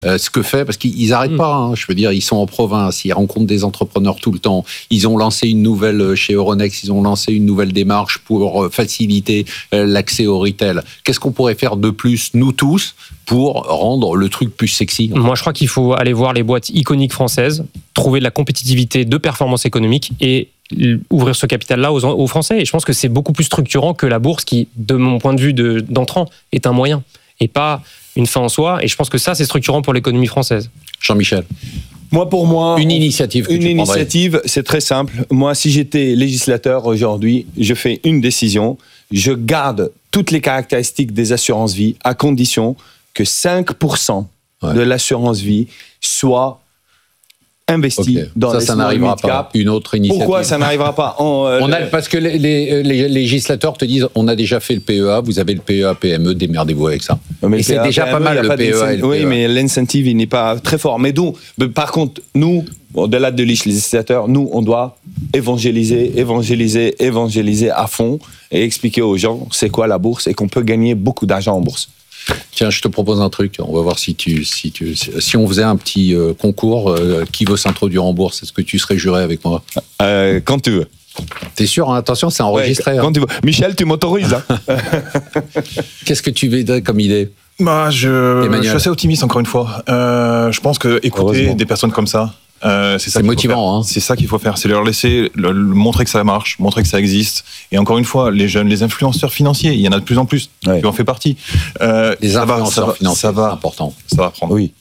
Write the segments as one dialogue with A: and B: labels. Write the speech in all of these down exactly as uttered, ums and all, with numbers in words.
A: Euh, ce que fait, parce qu'ils n'arrêtent mmh. pas, hein, je veux dire, ils sont en province, ils rencontrent des entrepreneurs tout le temps, ils ont lancé une nouvelle, chez Euronext, ils ont lancé une nouvelle démarche pour faciliter l'accès au retail. Qu'est-ce qu'on pourrait faire de plus, nous tous, pour rendre le truc plus sexy?
B: Moi, je crois qu'il faut aller voir les boîtes iconiques françaises, trouver de la compétitivité, de performance économique et ouvrir ce capital-là aux, aux Français. Et je pense que c'est beaucoup plus structurant que la bourse qui, de mon point de vue de, d'entrant, est un moyen et pas une fin en soi. Et je pense que ça, c'est structurant pour l'économie française.
A: Jean-Michel.
C: Moi, pour moi,
A: une initiative. Que
C: une
A: tu
C: initiative,
A: prendrais.
C: C'est très simple. Moi, si j'étais législateur aujourd'hui, je fais une décision. Je garde toutes les caractéristiques des assurances-vie à condition que cinq pour cent ouais. de l'assurance-vie soit investi okay. dans
A: ça,
C: les
A: ça
C: small
A: n'arrivera
C: mid cap.
A: Pas. Une autre initiative.
C: Pourquoi ça n'arrivera pas en, euh,
A: on a, Parce que les, les, les législateurs te disent on a déjà fait le P E A, vous avez le P E A P M E, démerdez-vous avec ça.
C: Mais
A: et c'est P E A, déjà P M E, pas mal le P E A. Et le
C: oui,
A: P E A.
C: Mais l'incentive il n'est pas très fort. Mais donc, par contre, nous, au-delà de législateurs, nous, on doit évangéliser, évangéliser, évangéliser à fond et expliquer aux gens c'est quoi la bourse et qu'on peut gagner beaucoup d'argent en bourse.
A: Tiens, je te propose un truc. On va voir si tu, si tu, si on faisait un petit euh, concours, euh, qui veut s'introduire en bourse, est-ce que tu serais juré avec moi?
C: euh, Quand tu veux.
A: T'es sûr, hein? Attention, c'est enregistré.
C: Ouais, quand hein. tu veux. Michel, tu m'autorises. Hein.
A: Qu'est-ce que tu veux comme idée?
D: Bah, je, je suis assez optimiste encore une fois. Euh, je pense que écouter des personnes comme ça. Euh, c'est ça
A: c'est motivant, hein.
D: C'est ça qu'il faut faire, c'est leur laisser, le, le, montrer que ça marche, montrer que ça existe. Et encore une fois, les jeunes, les influenceurs financiers, il y en a de plus en plus, ouais. qui en fait partie.
A: Euh, les influenceurs va, financiers, ça va, c'est important.
D: Ça va prendre.
A: Oui.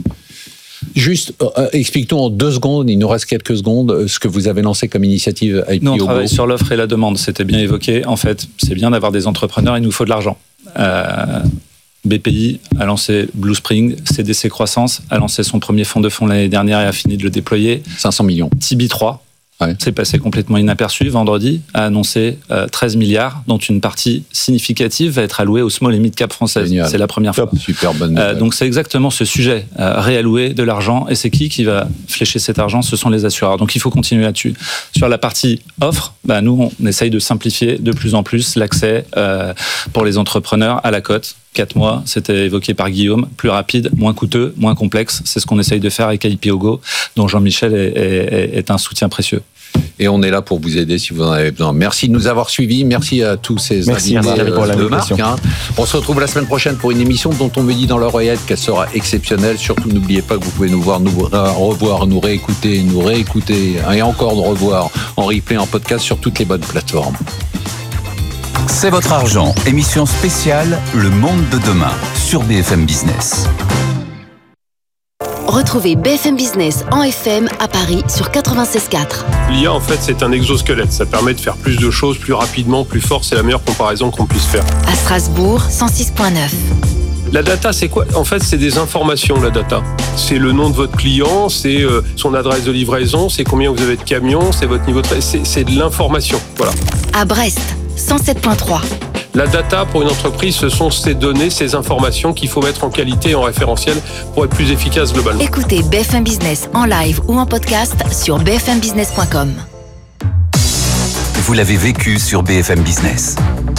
A: Juste, euh, explique-nous en deux secondes, il nous reste quelques secondes, ce que vous avez lancé comme initiative I P O Go.
E: Nous, on travaille sur l'offre et la demande, c'était bien évoqué. En fait, c'est bien d'avoir des entrepreneurs, il nous faut de l'argent. Euh, B P I a lancé Blue Spring, C D C Croissance a lancé son premier fonds de fonds l'année dernière et a fini de le déployer.
A: cinq cents millions.
E: Tibi trois,
A: ouais.
E: c'est passé complètement inaperçu. Vendredi, a annoncé euh, treize milliards, dont une partie significative va être allouée aux small et mid cap françaises. Génial. C'est la première fois.
A: Super bonne nouvelle.
E: Euh, donc c'est exactement ce sujet, euh, réallouer de l'argent. Et c'est qui qui va flécher cet argent? Ce sont les assureurs. Donc il faut continuer là-dessus. Sur la partie offre, bah, nous, on essaye de simplifier de plus en plus l'accès euh, pour les entrepreneurs à la cote. Quatre mois, c'était évoqué par Guillaume, plus rapide, moins coûteux, moins complexe. C'est ce qu'on essaye de faire avec I P O Go, dont Jean-Michel est, est, est un soutien précieux.
A: Et on est là pour vous aider si vous en avez besoin. Merci de nous avoir suivis. Merci à tous ces
C: Merci,
A: invités
C: merci pour
A: de marque. Hein. On se retrouve la semaine prochaine pour une émission dont on me dit dans l'oreillette qu'elle sera exceptionnelle. Surtout, n'oubliez pas que vous pouvez nous voir, nous revoir, nous réécouter, nous réécouter et encore nous revoir en replay, en podcast sur toutes les bonnes plateformes.
F: C'est votre argent, émission spéciale Le Monde de demain sur B F M Business.
G: Retrouvez B F M Business en F M à Paris sur quatre-vingt-seize quatre.
H: L'I A, en fait, c'est un exosquelette. Ça permet de faire plus de choses plus rapidement, plus fort. C'est la meilleure comparaison qu'on puisse faire.
G: À Strasbourg, cent six virgule neuf.
H: La data, c'est quoi? En fait, c'est des informations, la data. C'est le nom de votre client, c'est euh, son adresse de livraison, c'est combien vous avez de camions, c'est votre niveau de... C'est, c'est de l'information, voilà.
G: À Brest, cent sept virgule trois.
H: La data, pour une entreprise, ce sont ces données, ces informations qu'il faut mettre en qualité et en référentiel pour être plus efficace globalement.
G: Écoutez B F M Business en live ou en podcast sur b f m business point com.
F: Vous l'avez vécu sur B F M Business.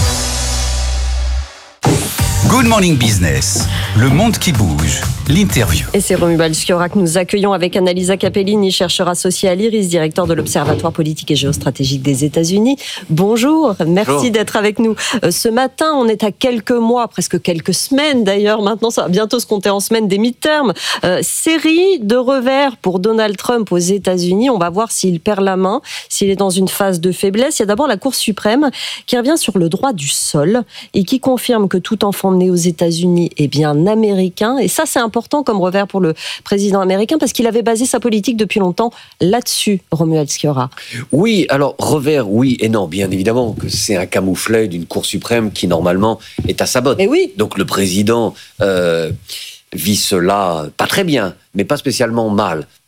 F: Good Morning Business, le monde qui bouge, l'interview.
I: Et c'est Romuald Schiora que nous accueillons avec Annalisa Capellini, chercheur associé à l'I R I S, directeur de l'Observatoire politique et géostratégique des États-Unis. Bonjour, merci Bonjour. D'être avec nous. Ce matin, on est à quelques mois, presque quelques semaines d'ailleurs, maintenant ça va bientôt se compter en semaines des midterms. Euh, série de revers pour Donald Trump aux États-Unis. On va voir s'il perd la main, s'il est dans une phase de faiblesse. Il y a d'abord la Cour suprême qui revient sur le droit du sol et qui confirme que tout enfant né aux États-Unis est bien américain. Et ça, c'est important comme revers pour le président américain parce qu'il avait basé sa politique depuis longtemps là-dessus, Romuald Schiora.
J: Oui, alors revers, oui et non. Bien évidemment que c'est un camouflet d'une Cour suprême qui, normalement, est à sa botte.
I: Et oui.
J: Donc le président euh, vit cela pas très bien, mais pas spécialement mal. Pourquoi ?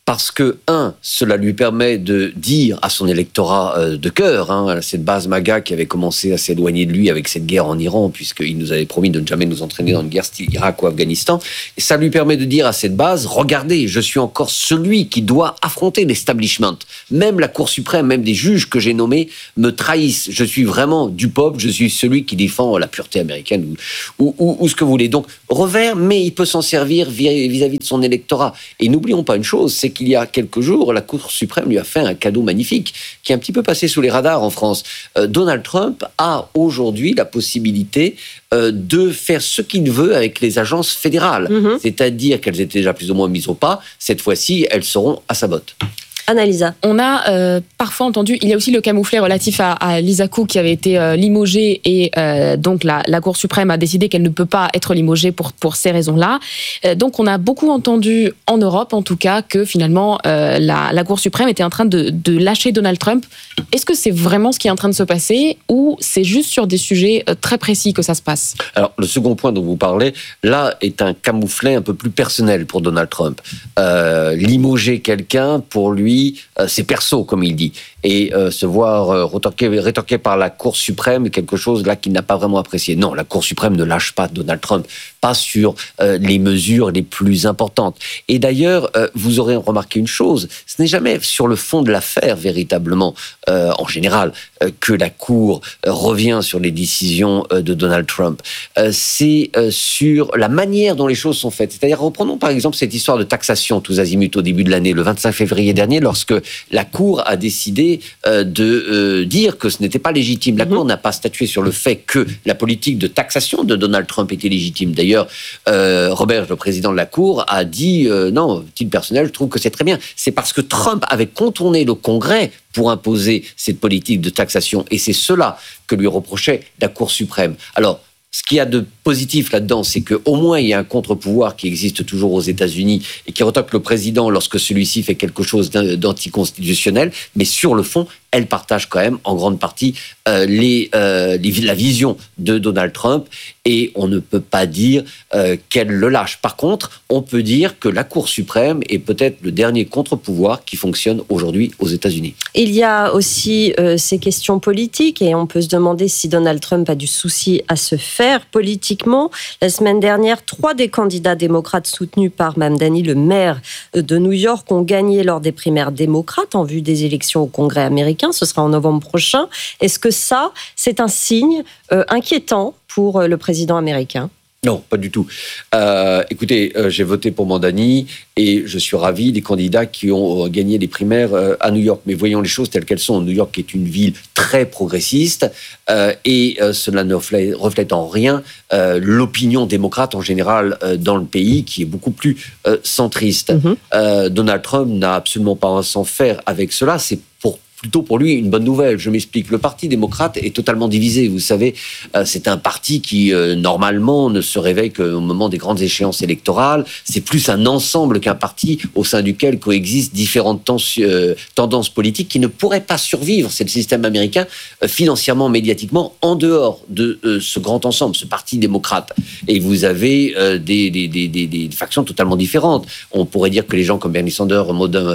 J: parce que, un, cela lui permet de dire à son électorat euh, de cœur, hein, cette base MAGA qui avait commencé à s'éloigner de lui avec cette guerre en Iran, puisqu'il nous avait promis de ne jamais nous entraîner dans une guerre style Irak ou Afghanistan, et ça lui permet de dire à cette base, regardez, je suis encore celui qui doit affronter l'establishment. Même la Cour suprême, même des juges que j'ai nommés me trahissent. Je suis vraiment du peuple, je suis celui qui défend la pureté américaine ou, ou, ou, ou ce que vous voulez. Donc, revers, mais il peut s'en servir vis-à-vis de son électorat. Et n'oublions pas une chose, c'est qu'il y a quelques jours, la Cour suprême lui a fait un cadeau magnifique, qui est un petit peu passé sous les radars en France. Euh, Donald Trump a aujourd'hui la possibilité euh, de faire ce qu'il veut avec les agences fédérales. Mmh. C'est-à-dire qu'elles étaient déjà plus ou moins mises au pas. Cette fois-ci, elles seront à sa botte.
I: Annalisa.
K: On a euh, parfois entendu, il y a aussi le camouflet relatif à, à Lisa Cook qui avait été euh, limogée et euh, donc la, la Cour suprême a décidé qu'elle ne peut pas être limogée pour, pour ces raisons-là. Euh, donc on a beaucoup entendu, en Europe en tout cas, que finalement euh, la, la Cour suprême était en train de, de lâcher Donald Trump. Est-ce que c'est vraiment ce qui est en train de se passer ou c'est juste sur des sujets euh, très précis que ça se passe ?
J: Alors le second point dont vous parlez, là est un camouflet un peu plus personnel pour Donald Trump. Euh, limoger quelqu'un, pour lui, c'est perso, comme il dit. Et euh, se voir euh, rétorqué, rétorqué par la Cour suprême, quelque chose là qu'il n'a pas vraiment apprécié. Non, la Cour suprême ne lâche pas Donald Trump, pas sur euh, les mesures les plus importantes. Et d'ailleurs, euh, vous aurez remarqué une chose, ce n'est jamais sur le fond de l'affaire, véritablement, euh, en général, euh, que la Cour euh, revient sur les décisions euh, de Donald Trump. Euh, c'est euh, sur la manière dont les choses sont faites. C'est-à-dire, reprenons par exemple cette histoire de taxation tous azimuts au début de l'année, le vingt-cinq février dernier, lorsque la Cour a décidé euh, de euh, dire que ce n'était pas légitime. La mmh. Cour n'a pas statué sur le fait que la politique de taxation de Donald Trump était légitime. D'ailleurs, euh, Robert, le président de la Cour, a dit euh, non, titre personnel, je trouve que c'est très bien. C'est parce que Trump avait contourné le Congrès pour imposer cette politique de taxation. Et c'est cela que lui reprochait la Cour suprême. Alors, ce qu'il y a de positif là-dedans, c'est qu'au moins il y a un contre-pouvoir qui existe toujours aux États-Unis et qui retoque le président lorsque celui-ci fait quelque chose d'anticonstitutionnel, mais sur le fond, elle partage quand même en grande partie euh, les, euh, les, la vision de Donald Trump et on ne peut pas dire euh, qu'elle le lâche. Par contre, on peut dire que la Cour suprême est peut-être le dernier contre-pouvoir qui fonctionne aujourd'hui aux États-Unis.
I: Il y a aussi euh, ces questions politiques et on peut se demander si Donald Trump a du souci à se faire politiquement. La semaine dernière, trois des candidats démocrates soutenus par Mme Dani, le maire de New York, ont gagné lors des primaires démocrates en vue des élections au Congrès américain. Ce sera en novembre prochain. Est-ce que ça, c'est un signe euh, inquiétant pour le président américain ?
J: Non, pas du tout. Euh, écoutez, euh, j'ai voté pour Mandani et je suis ravi des candidats qui ont euh, gagné les primaires euh, à New York. Mais voyons les choses telles qu'elles sont. New York est une ville très progressiste euh, et euh, cela ne reflète, reflète en rien euh, l'opinion démocrate en général euh, dans le pays qui est beaucoup plus euh, centriste. Mm-hmm. euh, Donald Trump n'a absolument pas à s'en faire avec cela. C'est pour plutôt pour lui une bonne nouvelle. Je m'explique. Le Parti démocrate est totalement divisé. Vous savez, euh, c'est un parti qui, euh, normalement, ne se réveille qu'au moment des grandes échéances électorales. C'est plus un ensemble qu'un parti au sein duquel coexistent différentes tens- euh, tendances politiques qui ne pourraient pas survivre, c'est le système américain, euh, financièrement, médiatiquement, en dehors de euh, ce grand ensemble, ce Parti démocrate. Et vous avez euh, des, des, des, des, des factions totalement différentes. On pourrait dire que les gens comme Bernie Sanders, Maudin,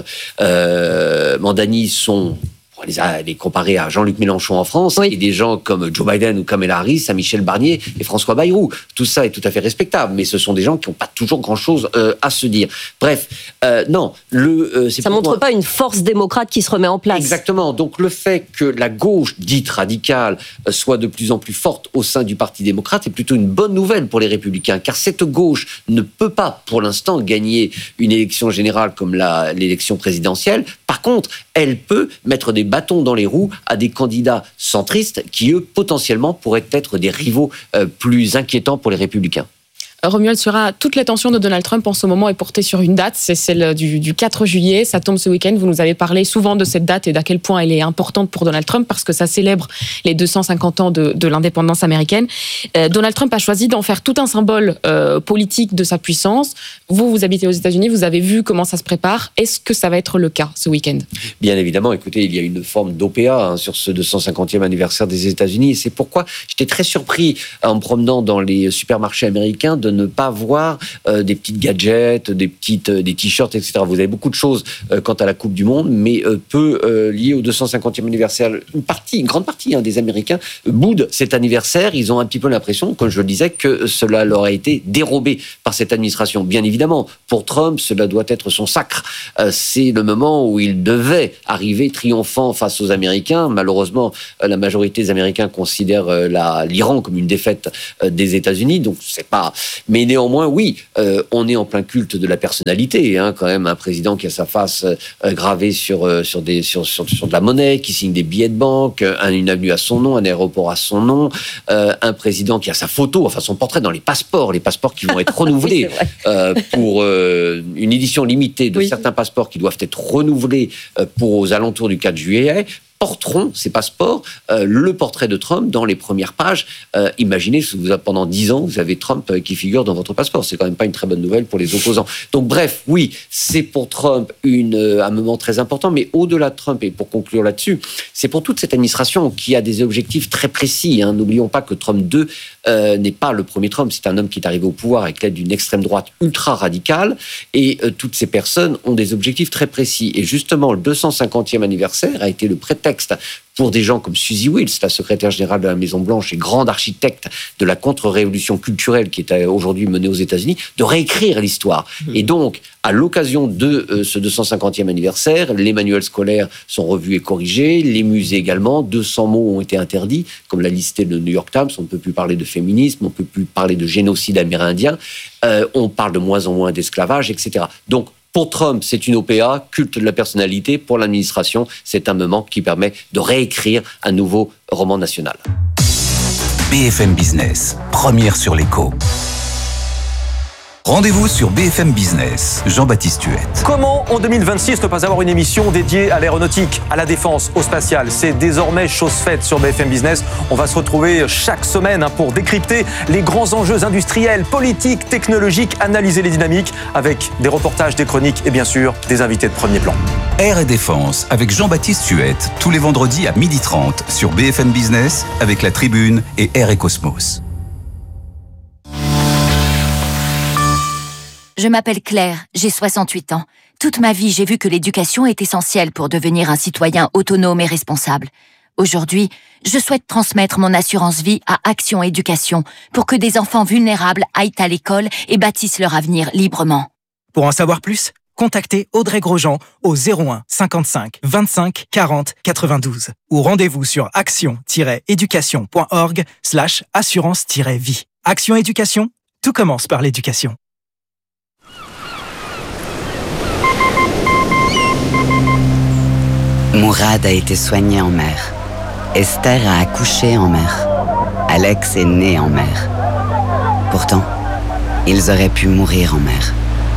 J: euh, Mandani sont... les, les comparer à Jean-Luc Mélenchon en France, oui. et des gens comme Joe Biden ou Kamala Harris, à Michel Barnier et François Bayrou. Tout ça est tout à fait respectable, mais ce sont des gens qui n'ont pas toujours grand-chose euh, à se dire. Bref, euh, non. Le, euh, c'est
I: ça ne montre moi... pas une force démocrate qui se remet en place.
J: Exactement. Donc le fait que la gauche dite radicale euh, soit de plus en plus forte au sein du Parti démocrate est plutôt une bonne nouvelle pour les Républicains, car cette gauche ne peut pas, pour l'instant, gagner une élection générale comme la, l'élection présidentielle. Par contre, elle peut mettre des bâtons dans les roues à des candidats centristes qui, eux, potentiellement, pourraient être des rivaux euh, plus inquiétants pour les Républicains.
K: Romuald Surat, toute l'attention de Donald Trump en ce moment est portée sur une date, c'est celle du, du quatre juillet, ça tombe ce week-end. Vous nous avez parlé souvent de cette date et d'à quel point elle est importante pour Donald Trump parce que ça célèbre les deux cent cinquante ans de, de l'indépendance américaine. Euh, Donald Trump a choisi d'en faire tout un symbole euh, politique de sa puissance. Vous, vous habitez aux États-Unis, vous avez vu comment ça se prépare. Est-ce que ça va être le cas ce week-end ?
J: Bien évidemment, écoutez, il y a une forme d'O P A hein, sur ce deux cent cinquantième anniversaire des États-Unis et c'est pourquoi j'étais très surpris en me promenant dans les supermarchés américains de ne pas voir euh, des petites gadgets, des petites, euh, des t-shirts, et cetera. Vous avez beaucoup de choses euh, quant à la Coupe du Monde, mais euh, peu euh, liées au deux cent cinquantième anniversaire. Une partie, une grande partie hein, des Américains euh, boudent cet anniversaire. Ils ont un petit peu l'impression, comme je le disais, que cela leur a été dérobé par cette administration. Bien évidemment, pour Trump, cela doit être son sacre. Euh, c'est le moment où il devait arriver triomphant face aux Américains. Malheureusement, euh, la majorité des Américains considèrent euh, la, l'Iran comme une défaite euh, des États-Unis. Donc, c'est pas. Mais néanmoins, oui, euh, on est en plein culte de la personnalité. Hein, quand même, un président qui a sa face euh, gravée sur euh, sur des sur, sur sur de la monnaie, qui signe des billets de banque, un, une avenue à son nom, un aéroport à son nom, euh, un président qui a sa photo, enfin son portrait dans les passeports, les passeports qui vont être renouvelés oui, euh, pour euh, une édition limitée de oui. certains passeports qui doivent être renouvelés euh, pour aux alentours du quatre juillet. Porteront ces passeports euh, le portrait de Trump dans les premières pages. Euh, imaginez, vous avez, pendant dix ans, vous avez Trump euh, qui figure dans votre passeport. C'est quand même pas une très bonne nouvelle pour les opposants. Donc bref, oui, c'est pour Trump une, euh, un moment très important, mais au-delà de Trump, et pour conclure là-dessus, c'est pour toute cette administration qui a des objectifs très précis. Hein. N'oublions pas que Trump deux euh, n'est pas le premier Trump. C'est un homme qui est arrivé au pouvoir avec l'aide d'une extrême droite ultra radicale, et euh, toutes ces personnes ont des objectifs très précis. Et justement, le deux cent cinquantième anniversaire a été le prétexte pour des gens comme Suzy Wills, la secrétaire générale de la Maison-Blanche et grande architecte de la contre-révolution culturelle qui est aujourd'hui menée aux États-Unis, de réécrire l'histoire. Mmh. Et donc, à l'occasion de euh, ce deux cent cinquantième anniversaire, les manuels scolaires sont revus et corrigés, les musées également, deux cents mots ont été interdits, comme l'a listé le New York Times, on ne peut plus parler de féminisme, on ne peut plus parler de génocide amérindien, euh, on parle de moins en moins d'esclavage, et cetera. Donc, pour Trump, c'est une O P A, culte de la personnalité. Pour l'administration, c'est un moment qui permet de réécrire un nouveau roman national.
F: B F M Business, première sur l'écho. Rendez-vous sur B F M Business, Jean-Baptiste Huette.
L: Comment, en deux mille vingt-six, ne pas avoir une émission dédiée à l'aéronautique, à la défense, au spatial? C'est désormais chose faite sur B F M Business. On va se retrouver chaque semaine pour décrypter les grands enjeux industriels, politiques, technologiques, analyser les dynamiques avec des reportages, des chroniques et bien sûr des invités de premier plan.
F: Air et Défense avec Jean-Baptiste Huette, tous les vendredis à midi trente sur B F M Business avec La Tribune et Air et Cosmos.
G: Je m'appelle Claire, j'ai soixante-huit ans. Toute ma vie, j'ai vu que l'éducation est essentielle pour devenir un citoyen autonome et responsable. Aujourd'hui, je souhaite transmettre mon assurance vie à Action Éducation pour que des enfants vulnérables aillent à l'école et bâtissent leur avenir librement.
M: Pour en savoir plus, contactez Audrey Grosjean au zéro un cinquante-cinq vingt-cinq quarante quatre-vingt-douze ou rendez-vous sur action-éducation.org slash assurance-vie. Action Éducation, tout commence par l'éducation.
N: Mourad a été soigné en mer. Esther a accouché en mer. Alex est né en mer. Pourtant, ils auraient pu mourir en mer.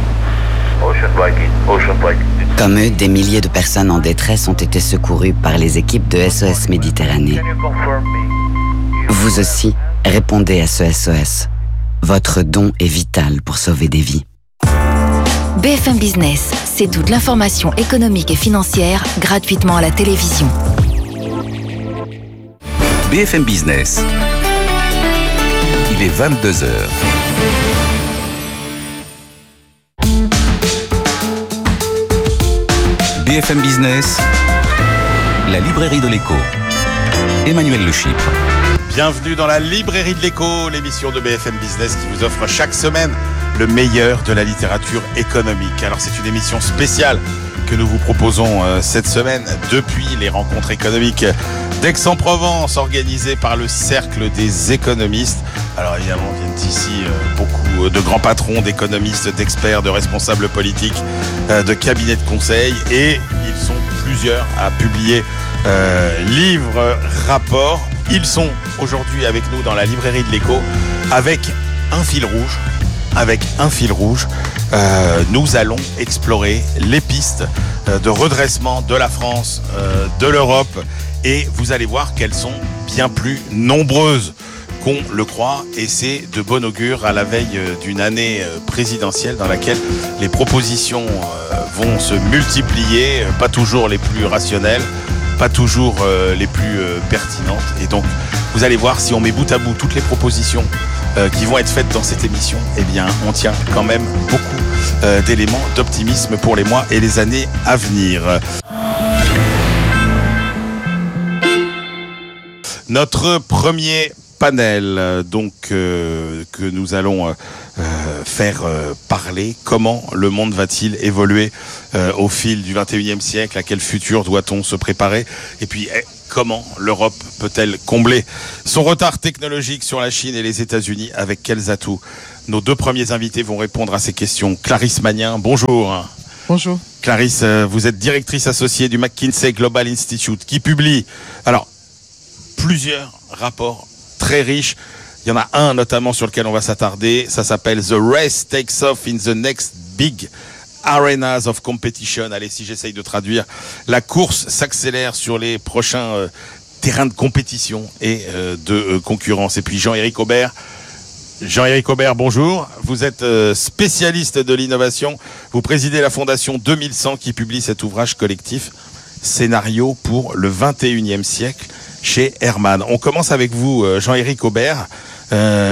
N: Comme eux, des milliers de personnes en détresse ont été secourues par les équipes de S O S Méditerranée. Vous aussi, répondez à ce S O S. Votre don est vital pour sauver des vies.
G: B F M Business, c'est toute l'information économique et financière gratuitement à la télévision.
F: B F M Business. Il est vingt-deux heures. B F M Business, la librairie de l'écho. Emmanuel Le Chypre.
O: Bienvenue dans la librairie de l'écho, l'émission de B F M Business qui vous offre chaque semaine le meilleur de la littérature économique. Alors c'est une émission spéciale que nous vous proposons euh, cette semaine depuis les rencontres économiques d'Aix-en-Provence organisées par le Cercle des économistes. Alors évidemment viennent ici euh, beaucoup de grands patrons, d'économistes, d'experts, de responsables politiques, euh, de cabinets de conseil et ils sont plusieurs à publier euh, livres, rapports. Ils sont aujourd'hui avec nous dans la librairie de l'écho avec un fil rouge. Avec un fil rouge, euh, nous allons explorer les pistes euh, de redressement de la France, euh, de l'Europe, et vous allez voir qu'elles sont bien plus nombreuses qu'on le croit, et c'est de bon augure à la veille d'une année présidentielle dans laquelle les propositions euh, vont se multiplier, pas toujours les plus rationnelles, pas toujours euh, les plus euh, pertinentes, et donc vous allez voir si on met bout à bout toutes les propositions euh, qui vont être faites dans cette émission, eh bien, on tient quand même beaucoup euh, d'éléments d'optimisme pour les mois et les années à venir. Notre premier panel, donc euh, que nous allons euh, faire euh, parler. Comment le monde va-t-il évoluer euh, au fil du vingt et unième siècle? À quel futur doit-on se préparer? Et puis, eh, comment l'Europe peut-elle combler son retard technologique sur la Chine et les États-Unis? Avec quels atouts? Nos deux premiers invités vont répondre à ces questions. Clarisse Magnin, bonjour.
P: Bonjour.
O: Clarisse, vous êtes directrice associée du McKinsey Global Institute qui publie alors plusieurs rapports très riche. Il y en a un notamment sur lequel on va s'attarder. Ça s'appelle The Race Takes Off in the Next Big Arenas of Competition. Allez, si j'essaye de traduire. La course s'accélère sur les prochains euh, terrains de compétition et euh, de euh, concurrence. Et puis Jean-Éric Aubert. Jean-Éric Aubert, bonjour. Vous êtes euh, spécialiste de l'innovation. Vous présidez la fondation deux mille cent qui publie cet ouvrage collectif Scénario pour le vingt et unième siècle. Chez Hermann. On commence avec vous, Jean-Éric Aubert. Euh,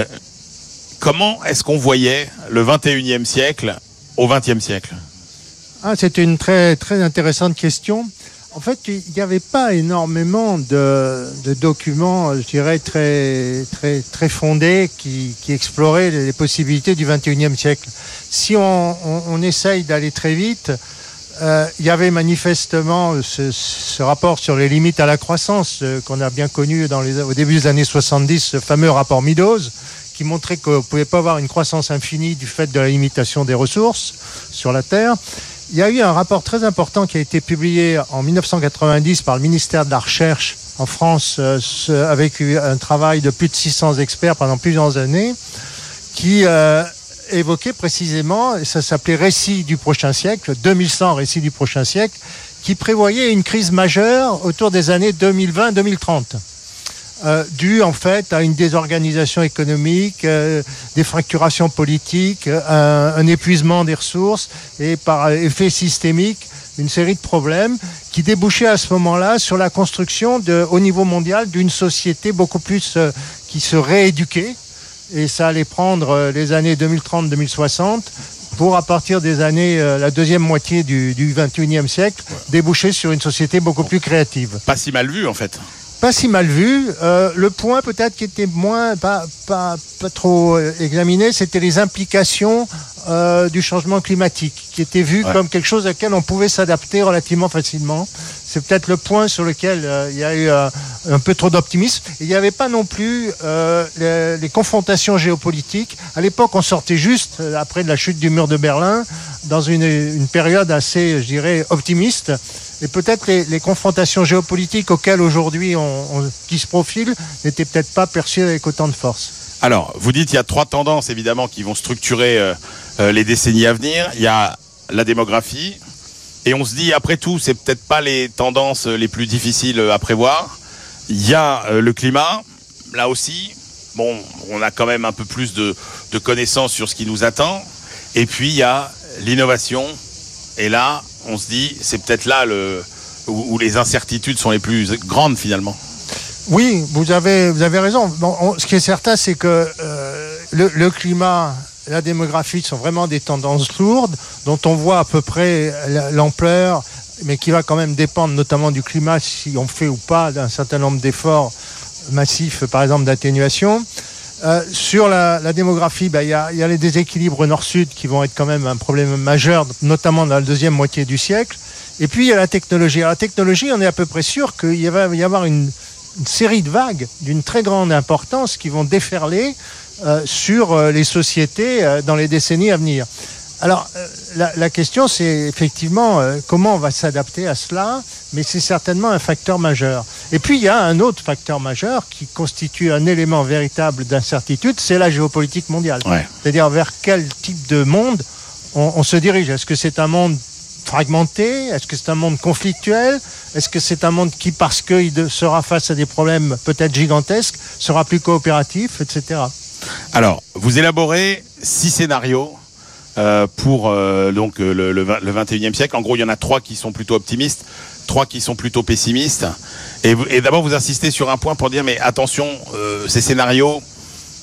O: comment est-ce qu'on voyait le vingt et unième siècle au vingtième siècle?
P: Ah, c'est une très, très intéressante question. En fait, il n'y avait pas énormément de, de documents, je dirais, très, très, très fondés qui, qui exploraient les possibilités du vingt et unième siècle. Si on, on, on essaye d'aller très vite, Euh, il y avait manifestement ce, ce rapport sur les limites à la croissance euh, qu'on a bien connu dans les, au début des années soixante-dix, ce fameux rapport Meadows, qui montrait qu'on ne pouvait pas avoir une croissance infinie du fait de la limitation des ressources sur la Terre. Il y a eu un rapport très important qui a été publié en dix-neuf cent quatre-vingt-dix par le ministère de la Recherche en France, euh, ce, avec un travail de plus de six cents experts pendant plusieurs années, qui... Euh, évoqué précisément, et ça s'appelait Récit du prochain siècle, deux mille cent Récit du prochain siècle, qui prévoyait une crise majeure autour des années deux mille vingt deux mille trente, euh, due en fait à une désorganisation économique, euh, des fracturations politiques, un, un épuisement des ressources et par effet systémique, une série de problèmes qui débouchaient à ce moment-là sur la construction de, au niveau mondial d'une société beaucoup plus euh, qui se rééduquait. Et ça allait prendre les années deux mille trente deux mille soixante pour, à partir des années, euh, la deuxième moitié du, du vingt et unième siècle, ouais. déboucher sur une société beaucoup plus créative.
O: Pas si mal vu, en fait.
P: Pas si mal vu. Euh, le point peut-être qui était moins, pas, pas, pas trop examiné, c'était les implications euh, du changement climatique, qui était vu ouais. comme quelque chose à laquelle on pouvait s'adapter relativement facilement. C'est peut-être le point sur lequel euh, il y a eu euh, un peu trop d'optimisme. Et il n'y avait pas non plus euh, les, les confrontations géopolitiques. À l'époque, on sortait juste, euh, après la chute du mur de Berlin, dans une, une période assez, je dirais, optimiste. Et peut-être les, les confrontations géopolitiques auxquelles aujourd'hui on, on, qui se profilent n'étaient peut-être pas perçues avec autant de force.
O: Alors, vous dites qu'il y a trois tendances, évidemment, qui vont structurer euh, euh, les décennies à venir. Il y a la démographie. Et on se dit, après tout, c'est peut-être pas les tendances les plus difficiles à prévoir. Il y a euh, le climat, là aussi. Bon, on a quand même un peu plus de, de connaissances sur ce qui nous attend. Et puis, il y a l'innovation. Et là, on se dit, c'est peut-être là le, où, où les incertitudes sont les plus grandes, finalement.
P: Oui, vous avez, vous avez raison. Bon, on, ce qui est certain, c'est que euh, le, le climat... la démographie sont vraiment des tendances lourdes dont on voit à peu près l'ampleur, mais qui va quand même dépendre notamment du climat, si on fait ou pas d'un certain nombre d'efforts massifs, par exemple d'atténuation. Euh, sur la, la démographie, bah, y a, y a les déséquilibres nord-sud qui vont être quand même un problème majeur, notamment dans la deuxième moitié du siècle. Et puis il y a la technologie. Alors, la technologie, on est à peu près sûr qu'il va y avoir une, une série de vagues d'une très grande importance qui vont déferler Euh, sur euh, les sociétés euh, dans les décennies à venir. Alors, euh, la, la question, c'est effectivement euh, comment on va s'adapter à cela, mais c'est certainement un facteur majeur. Et puis, il y a un autre facteur majeur qui constitue un élément véritable d'incertitude, c'est la géopolitique mondiale. Ouais. C'est-à-dire vers quel type de monde on, on se dirige. Est-ce que c'est un monde fragmenté? Est-ce que c'est un monde conflictuel? Est-ce que c'est un monde qui, parce qu'il sera face à des problèmes peut-être gigantesques, sera plus coopératif, et cetera.
O: Alors, vous élaborez six scénarios euh, pour euh, donc le, le, le vingt et unième siècle. En gros, il y en a trois qui sont plutôt optimistes, trois qui sont plutôt pessimistes. Et, et d'abord, vous insistez sur un point pour dire, mais attention, euh, ces scénarios,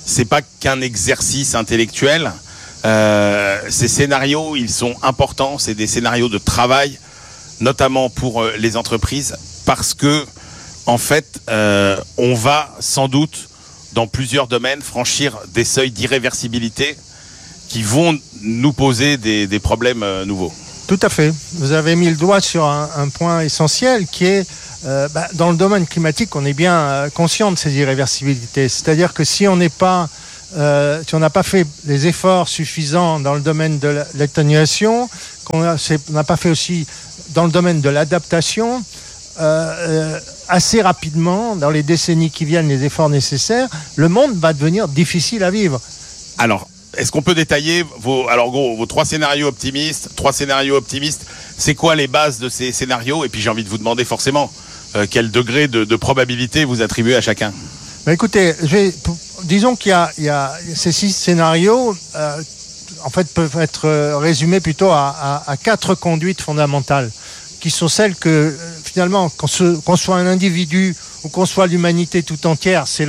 O: c'est pas qu'un exercice intellectuel. Euh, ces scénarios, ils sont importants. C'est des scénarios de travail, notamment pour euh, les entreprises, parce que en fait, euh, on va sans doute dans plusieurs domaines franchir des seuils d'irréversibilité qui vont nous poser des, des problèmes euh, nouveaux.
P: Tout à fait. Vous avez mis le doigt sur un, un point essentiel qui est euh, bah, dans le domaine climatique, on est bien euh, conscient de ces irréversibilités. C'est-à-dire que si on n'est pas Euh, si on n'a pas fait les efforts suffisants dans le domaine de l'atténuation, qu'on n'a pas fait aussi dans le domaine de l'adaptation, euh, euh, assez rapidement, dans les décennies qui viennent, les efforts nécessaires, le monde va devenir difficile à vivre.
O: Alors, est-ce qu'on peut détailler vos, alors gros, vos trois scénarios optimistes, trois scénarios optimistes, c'est quoi les bases de ces scénarios? Et puis j'ai envie de vous demander forcément euh, quel degré de, de probabilité vous attribuez à chacun.
P: Ben écoutez, je vais, disons qu'il y a, il y a ces six scénarios, euh, en fait, peuvent être résumés plutôt à, à, à quatre conduites fondamentales, qui sont celles que, euh, finalement, qu'on, se, qu'on soit un individu ou qu'on soit l'humanité tout entière, c'est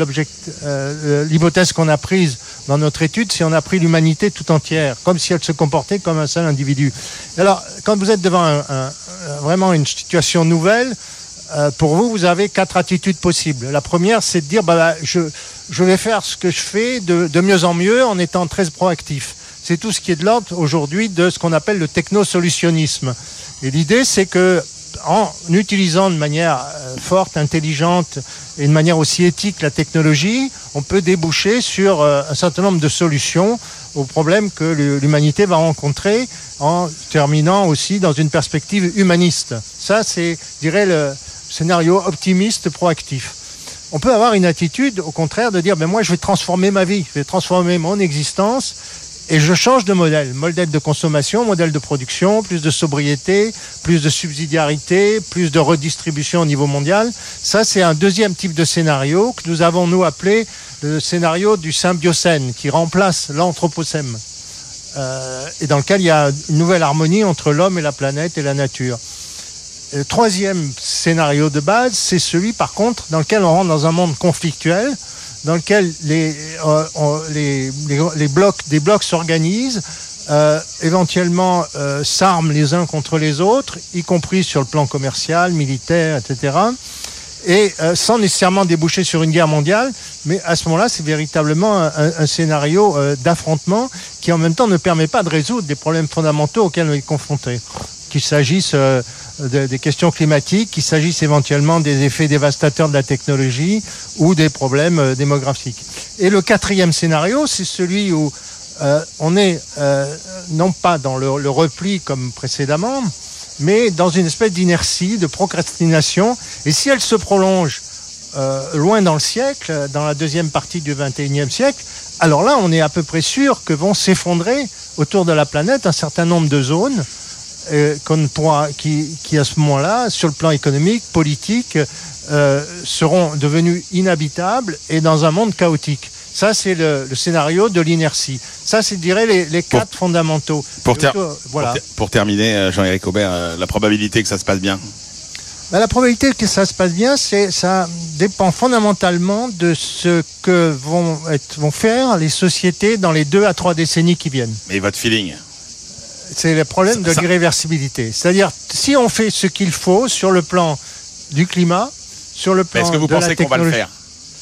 P: euh, l'hypothèse qu'on a prise dans notre étude, c'est on a pris l'humanité tout entière, comme si elle se comportait comme un seul individu. Alors, quand vous êtes devant un, un, vraiment une situation nouvelle, Euh, pour vous, vous avez quatre attitudes possibles. La première, c'est de dire, bah, bah, je, je vais faire ce que je fais de, de mieux en mieux en étant très proactif. C'est tout ce qui est de l'ordre aujourd'hui de ce qu'on appelle le technosolutionnisme. Et l'idée, c'est que en utilisant de manière euh, forte, intelligente et de manière aussi éthique la technologie, on peut déboucher sur euh, un certain nombre de solutions aux problèmes que l'humanité va rencontrer, en terminant aussi dans une perspective humaniste. Ça, c'est, je dirais, le scénario optimiste proactif. On peut avoir une attitude, au contraire, de dire ben moi je vais transformer ma vie, je vais transformer mon existence et je change de modèle. Modèle de consommation, modèle de production, plus de sobriété, plus de subsidiarité, plus de redistribution au niveau mondial. Ça, c'est un deuxième type de scénario que nous avons, nous, appelé le scénario du symbiocène, qui remplace l'anthropocène, euh, et dans lequel il y a une nouvelle harmonie entre l'homme et la planète et la nature. Le troisième scénario de base, c'est celui, par contre, dans lequel on rentre dans un monde conflictuel, dans lequel les, euh, on, les, les, les blocs, des blocs s'organisent, euh, éventuellement euh, s'arment les uns contre les autres, y compris sur le plan commercial, militaire, et cetera, et euh, sans nécessairement déboucher sur une guerre mondiale, mais à ce moment-là, c'est véritablement un, un scénario euh, d'affrontement qui, en même temps, ne permet pas de résoudre des problèmes fondamentaux auxquels on est confronté. Qu'il s'agisse euh, de, des questions climatiques, qu'il s'agisse éventuellement des effets dévastateurs de la technologie ou des problèmes euh, démographiques. Et le quatrième scénario, c'est celui où euh, on est euh, non pas dans le, le repli comme précédemment, mais dans une espèce d'inertie, de procrastination. Et si elle se prolonge euh, loin dans le siècle, dans la deuxième partie du vingt et unième siècle, alors là, on est à peu près sûr que vont s'effondrer autour de la planète un certain nombre de zones euh, qu'on pourra, qui, qui, à ce moment-là, sur le plan économique, politique, euh, seront devenues inhabitables et dans un monde chaotique. Ça, c'est le, le scénario de l'inertie. Ça, c'est, je dirais, les, les quatre pour, fondamentaux.
O: Pour, ter-
P: autour, voilà.
O: pour, ter- pour terminer, Jean-Éric Aubert, euh, la probabilité que ça se passe bien.
P: Ben, la probabilité que ça se passe bien, c'est, ça dépend fondamentalement de ce que vont, être, vont faire les sociétés dans les deux à trois décennies qui viennent.
O: Mais votre feeling?
P: C'est le problème ça, de l'irréversibilité. C'est-à-dire, si on fait ce qu'il faut sur le plan du climat, sur le plan de la technologie...
O: Est-ce que vous pensez qu'on va le faire?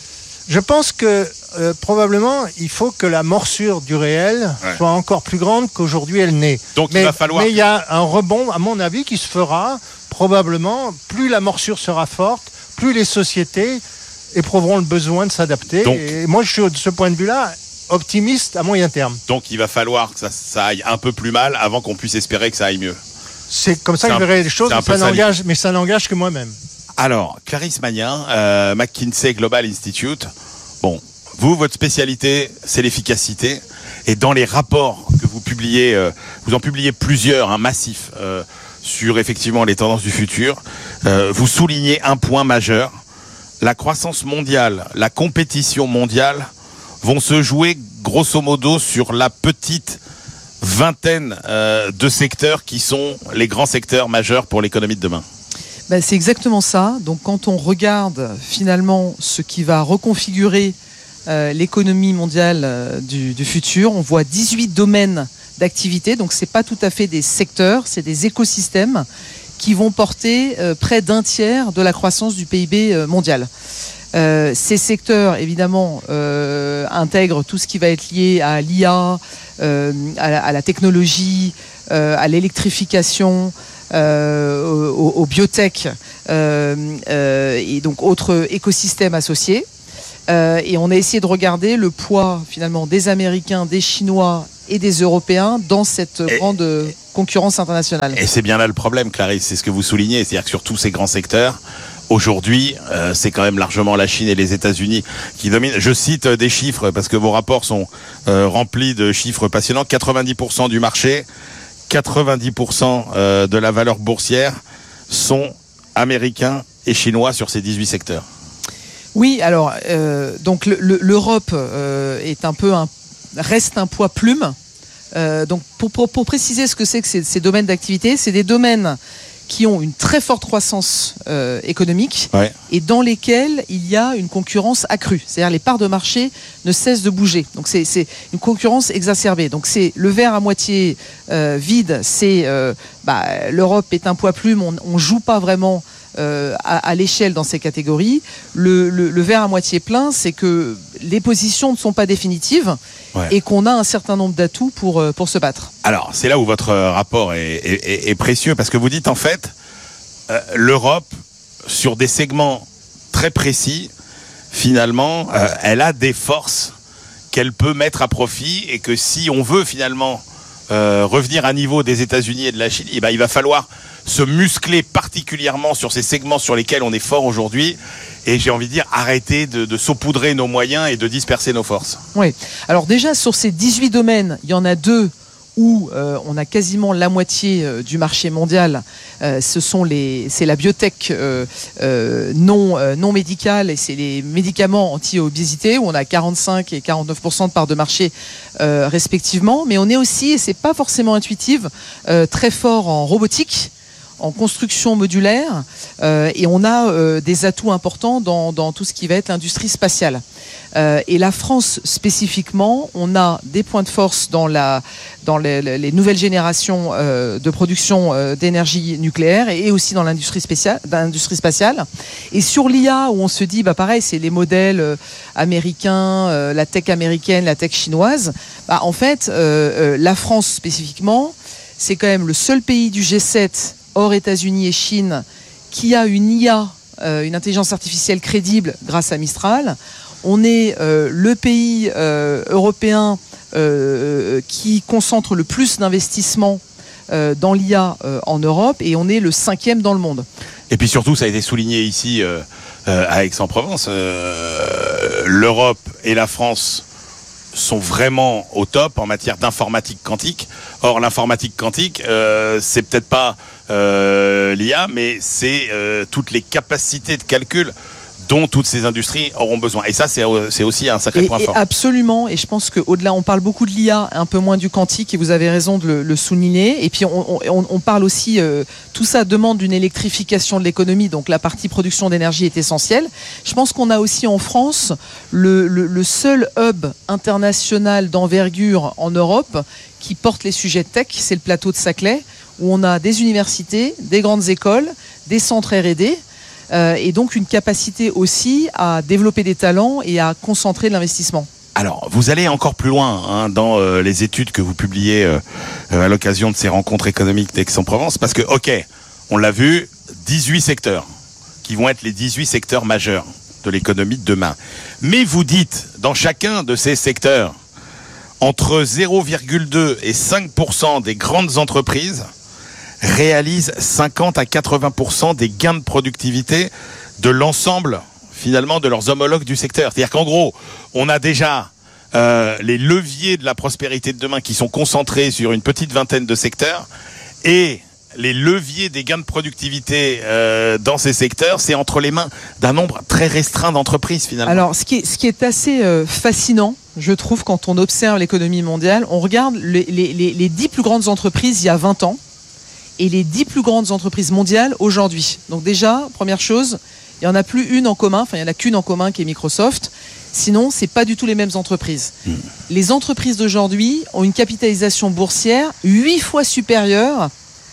P: Je pense que euh, probablement il faut que la morsure du réel ouais. soit encore plus grande qu'aujourd'hui elle n'est.
O: Donc
P: mais,
O: il va falloir.
P: Mais il y a un rebond, à mon avis, qui se fera probablement. Plus la morsure sera forte, plus les sociétés éprouveront le besoin de s'adapter. Donc, et moi, je suis de ce point de vue-là optimiste à moyen terme.
O: Donc il va falloir que ça, ça aille un peu plus mal avant qu'on puisse espérer que ça aille mieux.
P: C'est comme ça c'est que un, je verrai les choses, mais ça, n'engage, mais ça n'engage que moi-même.
O: Alors, Clarisse Magnin, euh, McKinsey Global Institute. Bon, vous, votre spécialité, c'est l'efficacité. Et dans les rapports que vous publiez, euh, vous en publiez plusieurs, un hein, massif, euh, sur effectivement les tendances du futur. Euh, vous soulignez un point majeur. La croissance mondiale, la compétition mondiale vont se jouer grosso modo sur la petite vingtaine euh, de secteurs qui sont les grands secteurs majeurs pour l'économie de demain.
Q: Ben, c'est exactement ça. Donc quand on regarde finalement ce qui va reconfigurer euh, l'économie mondiale euh, du, du futur. On voit dix-huit domaines d'activité, donc c'est pas tout à fait des secteurs, c'est des écosystèmes qui vont porter euh, près d'un tiers de la croissance du P I B euh, mondial. Euh, ces secteurs, évidemment, euh, intègrent tout ce qui va être lié à l'I A, euh, à, la, à la technologie, euh, à l'électrification, euh, aux, aux biotech euh, euh, et donc autres écosystèmes associés. Euh, et on a essayé de regarder le poids finalement des Américains, des Chinois et des Européens dans cette et, grande concurrence internationale.
O: Et c'est bien là le problème, Clarisse, c'est ce que vous soulignez, c'est-à-dire que sur tous ces grands secteurs, aujourd'hui, euh, c'est quand même largement la Chine et les États-Unis qui dominent. Je cite des chiffres parce que vos rapports sont euh, remplis de chiffres passionnants. quatre-vingt-dix pour cent du marché, quatre-vingt-dix pour cent euh, de la valeur boursière sont américains et chinois sur ces dix-huit secteurs.
Q: Oui, alors euh, donc le, le, l'Europe euh, est un peu un, reste un poids plume. Euh, donc pour, pour, pour préciser ce que c'est que ces, ces domaines d'activité, c'est des domaines qui ont une très forte croissance euh, économique ouais. et dans lesquels il y a une concurrence accrue. C'est-à-dire les parts de marché ne cessent de bouger. Donc c'est, c'est une concurrence exacerbée. Donc c'est le verre à moitié euh, vide, c'est euh, bah, l'Europe est un poids plume, on ne joue pas vraiment Euh, à, à l'échelle dans ces catégories. Le, le, le verre à moitié plein, c'est que les positions ne sont pas définitives ouais. et qu'on a un certain nombre d'atouts pour, pour se battre.
O: Alors, c'est là où votre rapport est, est, est précieux, parce que vous dites en fait, euh, l'Europe, sur des segments très précis, finalement, euh, elle a des forces qu'elle peut mettre à profit et que si on veut finalement euh, revenir à niveau des États-Unis et de la Chine, eh ben, il va falloir se muscler particulièrement sur ces segments sur lesquels on est fort aujourd'hui et j'ai envie de dire arrêter de, de saupoudrer nos moyens et de disperser nos forces.
Q: Oui, alors déjà sur ces dix-huit domaines, il y en a deux où euh, on a quasiment la moitié euh, du marché mondial. Euh, ce sont les, c'est la biotech euh, euh, non, euh, non médicale et c'est les médicaments anti-obésité où on a quarante-cinq et quarante-neuf pour cent de parts de marché euh, respectivement. Mais on est aussi, et c'est pas forcément intuitif, euh, très fort en robotique, en construction modulaire euh, et on a euh, des atouts importants dans, dans tout ce qui va être l'industrie spatiale. Euh, et la France spécifiquement, on a des points de force dans, la, dans les, les nouvelles générations euh, de production euh, d'énergie nucléaire et, et aussi dans l'industrie, spéciale, l'industrie spatiale. Et sur l'I A, où on se dit, bah pareil, c'est les modèles euh, américains, euh, la tech américaine, la tech chinoise. Bah, en fait, euh, euh, la France spécifiquement, c'est quand même le seul pays du G sept hors États-Unis et Chine, qui a une I A, euh, une intelligence artificielle crédible grâce à Mistral. On est euh, le pays euh, européen euh, qui concentre le plus d'investissements euh, dans l'I A euh, en Europe et on est le cinquième dans le monde.
O: Et puis surtout, ça a été souligné ici euh, euh, à Aix-en-Provence, euh, l'Europe et la France sont vraiment au top en matière d'informatique quantique. Or, l'informatique quantique, euh, c'est peut-être pas euh, l'I A, mais c'est euh, toutes les capacités de calcul dont toutes ces industries auront besoin. Et ça, c'est, c'est aussi un sacré
Q: et,
O: point
Q: et
O: fort.
Q: Absolument. Et je pense qu'au-delà, on parle beaucoup de l'I A, un peu moins du quantique, et vous avez raison de le, le souligner. Et puis, on, on, on parle aussi, euh, tout ça demande une électrification de l'économie, donc la partie production d'énergie est essentielle. Je pense qu'on a aussi en France le, le, le seul hub international d'envergure en Europe qui porte les sujets tech, c'est le plateau de Saclay, où on a des universités, des grandes écoles, des centres R et D, Euh, et donc une capacité aussi à développer des talents et à concentrer l'investissement.
O: Alors, vous allez encore plus loin hein, dans euh, les études que vous publiez euh, à l'occasion de ces rencontres économiques d'Aix-en-Provence, parce que, ok, on l'a vu, dix-huit secteurs qui vont être les dix-huit secteurs majeurs de l'économie de demain. Mais vous dites, dans chacun de ces secteurs, entre zéro virgule deux et cinq pour cent des grandes entreprises réalisent cinquante à quatre-vingts pour cent des gains de productivité de l'ensemble, finalement, de leurs homologues du secteur. C'est-à-dire qu'en gros, on a déjà euh, les leviers de la prospérité de demain qui sont concentrés sur une petite vingtaine de secteurs et les leviers des gains de productivité euh, dans ces secteurs, c'est entre les mains d'un nombre très restreint d'entreprises, finalement.
Q: Alors, ce qui est, ce qui est assez euh, fascinant, je trouve, quand on observe l'économie mondiale, on regarde les, les, les dix plus grandes entreprises il y a vingt ans, et les dix plus grandes entreprises mondiales aujourd'hui. Donc déjà, première chose, il n'y en a plus une en commun, enfin il n'y en a qu'une en commun qui est Microsoft. Sinon, c'est pas du tout les mêmes entreprises. Mmh. Les entreprises d'aujourd'hui ont une capitalisation boursière huit fois supérieure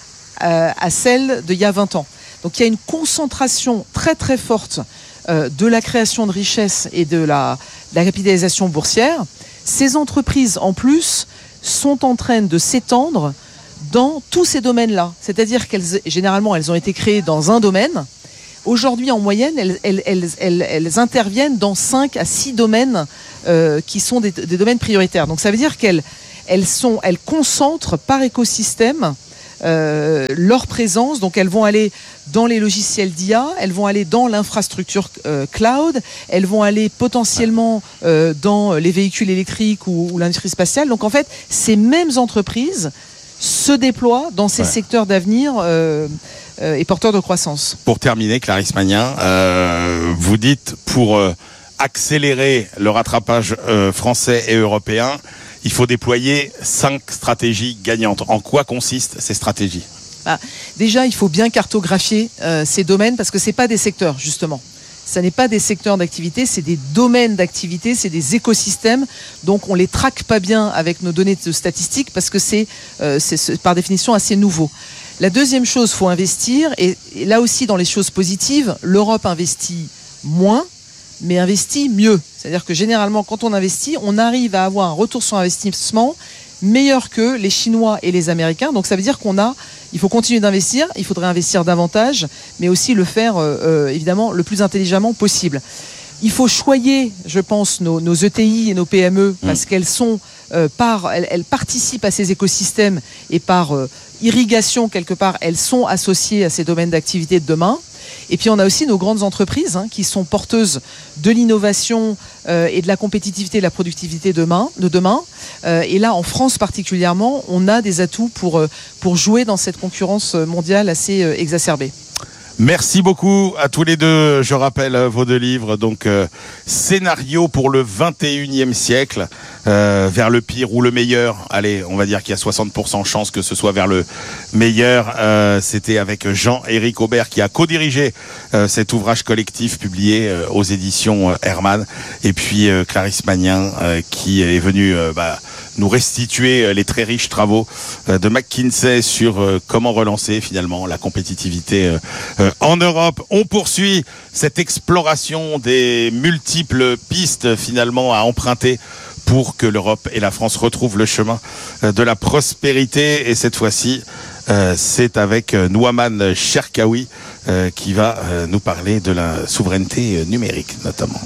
Q: euh, à celle d'il y a vingt ans. Donc il y a une concentration très très forte euh, de la création de richesses et de la, de la capitalisation boursière. Ces entreprises, en plus, sont en train de s'étendre dans tous ces domaines-là. C'est-à-dire qu'elles, généralement, elles ont été créées dans un domaine. Aujourd'hui, en moyenne, elles, elles, elles, elles, elles interviennent dans cinq à six domaines euh, qui sont des, des domaines prioritaires. Donc ça veut dire qu'elles elles sont, elles concentrent par écosystème euh, leur présence. Donc elles vont aller dans les logiciels d'I A, elles vont aller dans l'infrastructure euh, cloud, elles vont aller potentiellement euh, dans les véhicules électriques ou, ou l'industrie spatiale. Donc en fait, ces mêmes entreprises se déploient dans ces ouais. secteurs d'avenir euh, euh, et porteurs de croissance.
O: Pour terminer, Clarisse Magnin, euh, vous dites pour euh, accélérer le rattrapage euh, français et européen, il faut déployer cinq stratégies gagnantes. En quoi consistent ces stratégies ?
Q: ah, Déjà, il faut bien cartographier euh, ces domaines parce que ce n'est pas des secteurs, justement. Ce n'est pas des secteurs d'activité, c'est des domaines d'activité, c'est des écosystèmes. Donc on ne les traque pas bien avec nos données de statistiques parce que c'est, euh, c'est par définition assez nouveau. La deuxième chose, il faut investir. Et, et là aussi, dans les choses positives, l'Europe investit moins, mais investit mieux. C'est-à-dire que généralement, quand on investit, on arrive à avoir un retour sur investissement meilleur que les Chinois et les Américains. Donc ça veut dire qu'on a, il faut continuer d'investir, il faudrait investir davantage, mais aussi le faire euh, évidemment le plus intelligemment possible. Il faut choyer, je pense, nos, nos E T I et nos P M E parce mmh. qu'elles sont euh, par, elles, elles participent à ces écosystèmes et par euh, irrigation quelque part, elles sont associées à ces domaines d'activité de demain. Et puis on a aussi nos grandes entreprises hein, qui sont porteuses de l'innovation euh, et de la compétitivité et de la productivité demain, de demain. Euh, et là, en France particulièrement, on a des atouts pour, pour jouer dans cette concurrence mondiale assez euh, exacerbée.
O: Merci beaucoup à tous les deux. Je rappelle vos deux livres, donc euh, Scénario pour le vingt et unième siècle, euh, vers le pire ou le meilleur. Allez, on va dire qu'il y a soixante pour cent chance que ce soit vers le meilleur. Euh, c'était avec Jean-Éric Aubert qui a co-dirigé euh, cet ouvrage collectif publié euh, aux éditions euh, Hermann. Et puis euh, Clarisse Magnin euh, qui est venue euh, bah, nous restituer les très riches travaux de McKinsey sur comment relancer finalement la compétitivité en Europe. On poursuit cette exploration des multiples pistes finalement à emprunter pour que l'Europe et la France retrouvent le chemin de la prospérité. Et cette fois-ci, c'est avec Nouman Cherkaoui qui va nous parler de la souveraineté numérique notamment.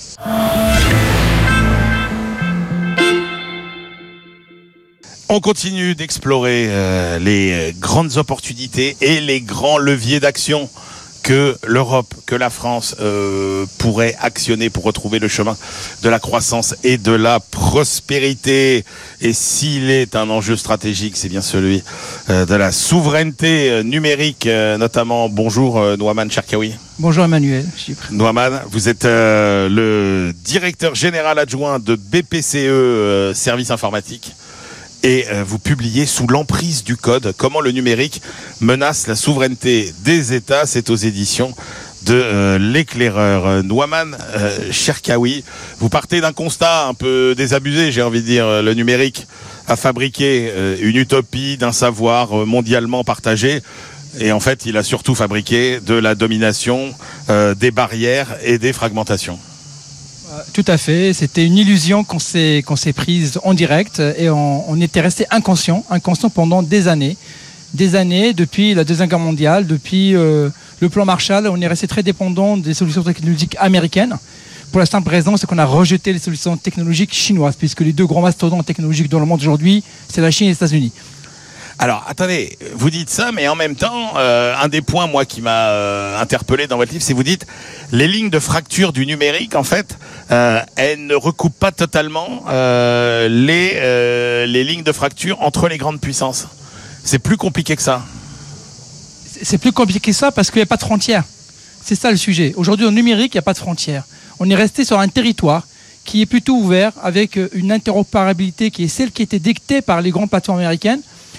O: On continue d'explorer euh, les grandes opportunités et les grands leviers d'action que l'Europe, que la France euh, pourrait actionner pour retrouver le chemin de la croissance et de la prospérité. Et s'il est un enjeu stratégique, c'est bien celui euh, de la souveraineté numérique, euh, notamment. Bonjour euh, Nouman Cherkaoui.
R: Bonjour Emmanuel.
O: Nouman, vous êtes euh, le directeur général adjoint de B P C E euh, Services Informatiques. Et euh, vous publiez Sous l'emprise du code, comment le numérique menace la souveraineté des États. C'est aux éditions de euh, l'éclaireur. Nouman euh, Cherkaoui, vous partez d'un constat un peu désabusé, j'ai envie de dire. Le numérique a fabriqué euh, une utopie d'un savoir mondialement partagé. Et en fait, il a surtout fabriqué de la domination, euh, des barrières et des fragmentations.
R: Tout à fait, c'était une illusion qu'on s'est, qu'on s'est prise en direct et on, on était resté inconscient, inconscient pendant des années. Des années, depuis la Deuxième Guerre mondiale, depuis euh, le plan Marshall, on est resté très dépendant des solutions technologiques américaines. Pour la simple raison, c'est qu'on a rejeté les solutions technologiques chinoises, puisque les deux grands mastodontes technologiques dans le monde aujourd'hui, c'est la Chine et les États-Unis.
O: Alors, attendez, vous dites ça, mais en même temps, euh, un des points, moi, qui m'a euh, interpellé dans votre livre, c'est vous dites, les lignes de fracture du numérique, en fait, euh, elles ne recoupent pas totalement euh, les, euh, les lignes de fracture entre les grandes puissances. C'est plus compliqué que ça.
R: C'est plus compliqué que ça parce qu'il n'y a pas de frontières. C'est ça le sujet. Aujourd'hui, au numérique, il n'y a pas de frontières. On est resté sur un territoire qui est plutôt ouvert avec une interopérabilité qui est celle qui était dictée par les grandes plateformes américaines,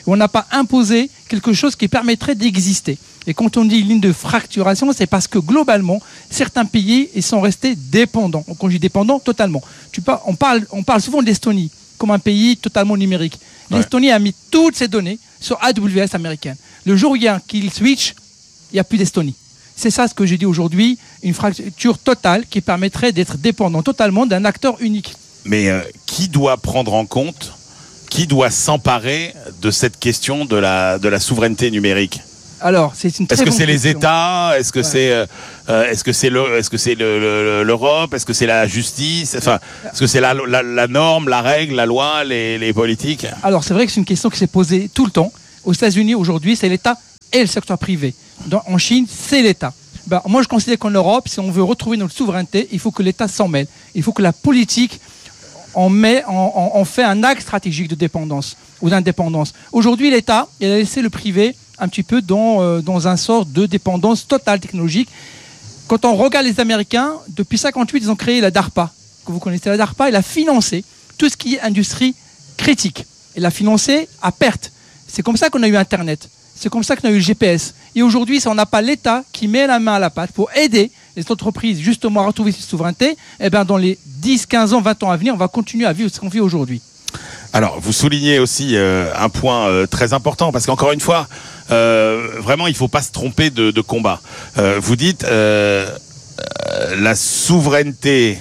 R: où on n'a pas imposé quelque chose qui permettrait d'exister. Et quand on dit ligne de fracturation, c'est parce que globalement, certains pays ils sont restés dépendants. Quand je dis dépendants, totalement. Tu parles, on, parle, on parle souvent de l'Estonie comme un pays totalement numérique. Ouais. L'Estonie a mis toutes ses données sur A W S américaine. Le jour où il y a un kill switch, il n'y a plus d'Estonie. C'est ça ce que j'ai dit aujourd'hui, une fracture totale qui permettrait d'être dépendant totalement d'un acteur unique.
O: Mais euh, qui doit prendre en compte, qui doit s'emparer de cette question de la, de la souveraineté numérique ?
R: Alors, c'est une très
O: Est-ce que
R: bonne
O: c'est
R: question.
O: les États ? Est-ce que
R: Ouais.
O: c'est, euh, est-ce que c'est le, est-ce que c'est le, le, l'Europe ? Est-ce que c'est la justice ? Enfin, est-ce que c'est la, la, la norme, la règle, la loi, les, les politiques ?
R: Alors, c'est vrai que c'est une question qui s'est posée tout le temps. Aux États-Unis, aujourd'hui, c'est l'État et le secteur privé. Dans, en Chine, c'est l'État. Ben, moi, je considère qu'en Europe, si on veut retrouver notre souveraineté, il faut que l'État s'en mêle. Il faut que la politique en, met, en, en, en fait un axe stratégique de dépendance ou d'indépendance. Aujourd'hui, l'État, il a laissé le privé un petit peu dans, euh, dans un sort de dépendance totale technologique. Quand on regarde les Américains, depuis mille neuf cent cinquante-huit, ils ont créé la DARPA. Que vous connaissez la DARPA, elle a financé tout ce qui est industrie critique. Elle a financé à perte. C'est comme ça qu'on a eu Internet. C'est comme ça qu'on a eu le G P S. Et aujourd'hui, si on n'a pas l'État qui met la main à la pâte pour aider les entreprises justement à retrouver cette souveraineté, eh bien dans les dix, quinze ans, vingt ans à venir, on va continuer à vivre ce qu'on vit aujourd'hui.
O: Alors, vous soulignez aussi euh, un point euh, très important, parce qu'encore une fois, euh, vraiment, il ne faut pas se tromper de, de combat. Euh, vous dites euh, euh, la souveraineté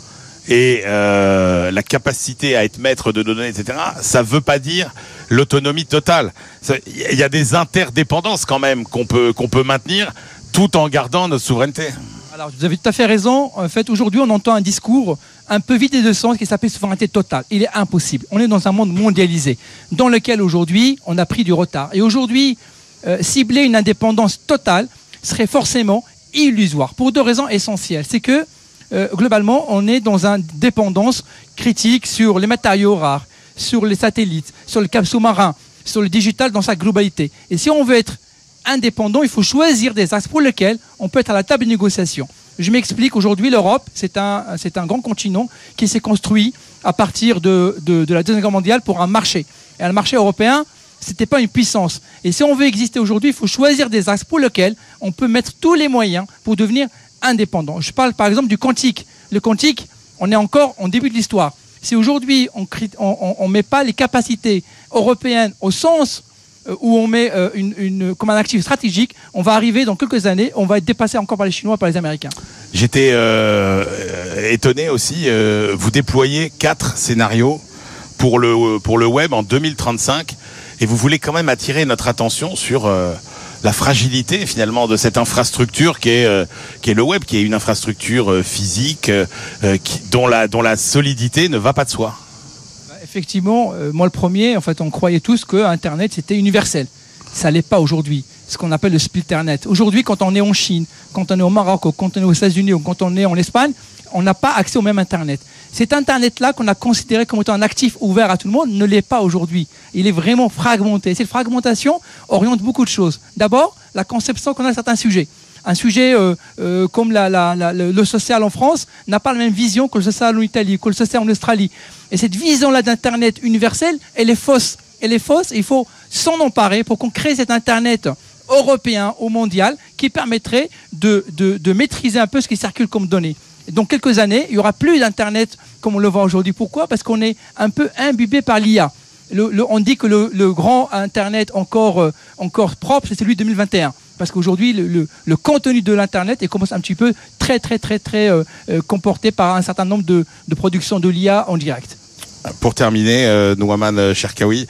O: et euh, la capacité à être maître de données, et cetera, ça ne veut pas dire l'autonomie totale. Il y a des interdépendances quand même qu'on peut, qu'on peut maintenir tout en gardant notre souveraineté.
R: Alors, vous avez tout à fait raison. En fait, aujourd'hui, on entend un discours un peu vidé de sens qui s'appelle souveraineté totale. Il est impossible. On est dans un monde mondialisé dans lequel aujourd'hui, on a pris du retard. Et aujourd'hui, euh, cibler une indépendance totale serait forcément illusoire pour deux raisons essentielles. C'est que, euh, globalement, on est dans une dépendance critique sur les matériaux rares, sur les satellites, sur le câble sous-marin, sur le digital dans sa globalité. Et si on veut être indépendant, il faut choisir des axes pour lesquels on peut être à la table de négociation. Je m'explique, aujourd'hui l'Europe, c'est un, c'est un grand continent qui s'est construit à partir de, de, de la Deuxième Guerre mondiale pour un marché. Et un marché européen, ce n'était pas une puissance. Et si on veut exister aujourd'hui, il faut choisir des axes pour lesquels on peut mettre tous les moyens pour devenir indépendant. Je parle par exemple du quantique. Le quantique, on est encore en début de l'histoire. Si aujourd'hui on ne met pas les capacités européennes au sens où on met euh, une, une, comme un actif stratégique, on va arriver dans quelques années, on va être dépassé encore par les Chinois, par les Américains.
O: J'étais euh, étonné aussi, euh, vous déployez quatre scénarios pour le, pour le web en deux mille trente-cinq, et vous voulez quand même attirer notre attention sur euh, la fragilité finalement de cette infrastructure qui est, euh, qui est le web, qui est une infrastructure euh, physique euh, qui, dont, la, dont la solidité ne va pas de soi.
R: Effectivement, euh, moi le premier, en fait, on croyait tous que Internet c'était universel. Ça l'est pas aujourd'hui. Ce qu'on appelle le splitternet. Aujourd'hui, quand on est en Chine, quand on est au Maroc, ou quand on est aux États-Unis, ou quand on est en Espagne, on n'a pas accès au même Internet. Cet Internet-là qu'on a considéré comme étant un actif ouvert à tout le monde ne l'est pas aujourd'hui. Il est vraiment fragmenté. Cette fragmentation oriente beaucoup de choses. D'abord, la conception qu'on a de certains sujets. Un sujet euh, euh, comme la, la, la, le, le social en France n'a pas la même vision que le social en Italie, que le social en Australie. Et cette vision-là d'Internet universel, elle est fausse. Elle est fausse. Il faut s'en emparer pour qu'on crée cet Internet européen ou mondial qui permettrait de, de, de maîtriser un peu ce qui circule comme données. Et dans quelques années, il n'y aura plus d'Internet comme on le voit aujourd'hui. Pourquoi ? Parce qu'on est un peu imbibé par l'I A. Le, le, on dit que le, le grand Internet encore, euh, encore propre, c'est celui de deux mille vingt et un. Parce qu'aujourd'hui, le, le, le contenu de l'Internet est commence un petit peu très, très, très, très euh, euh, comporté par un certain nombre de, de productions de l'I A en direct.
O: Pour terminer, euh, Nouman Cherkaoui,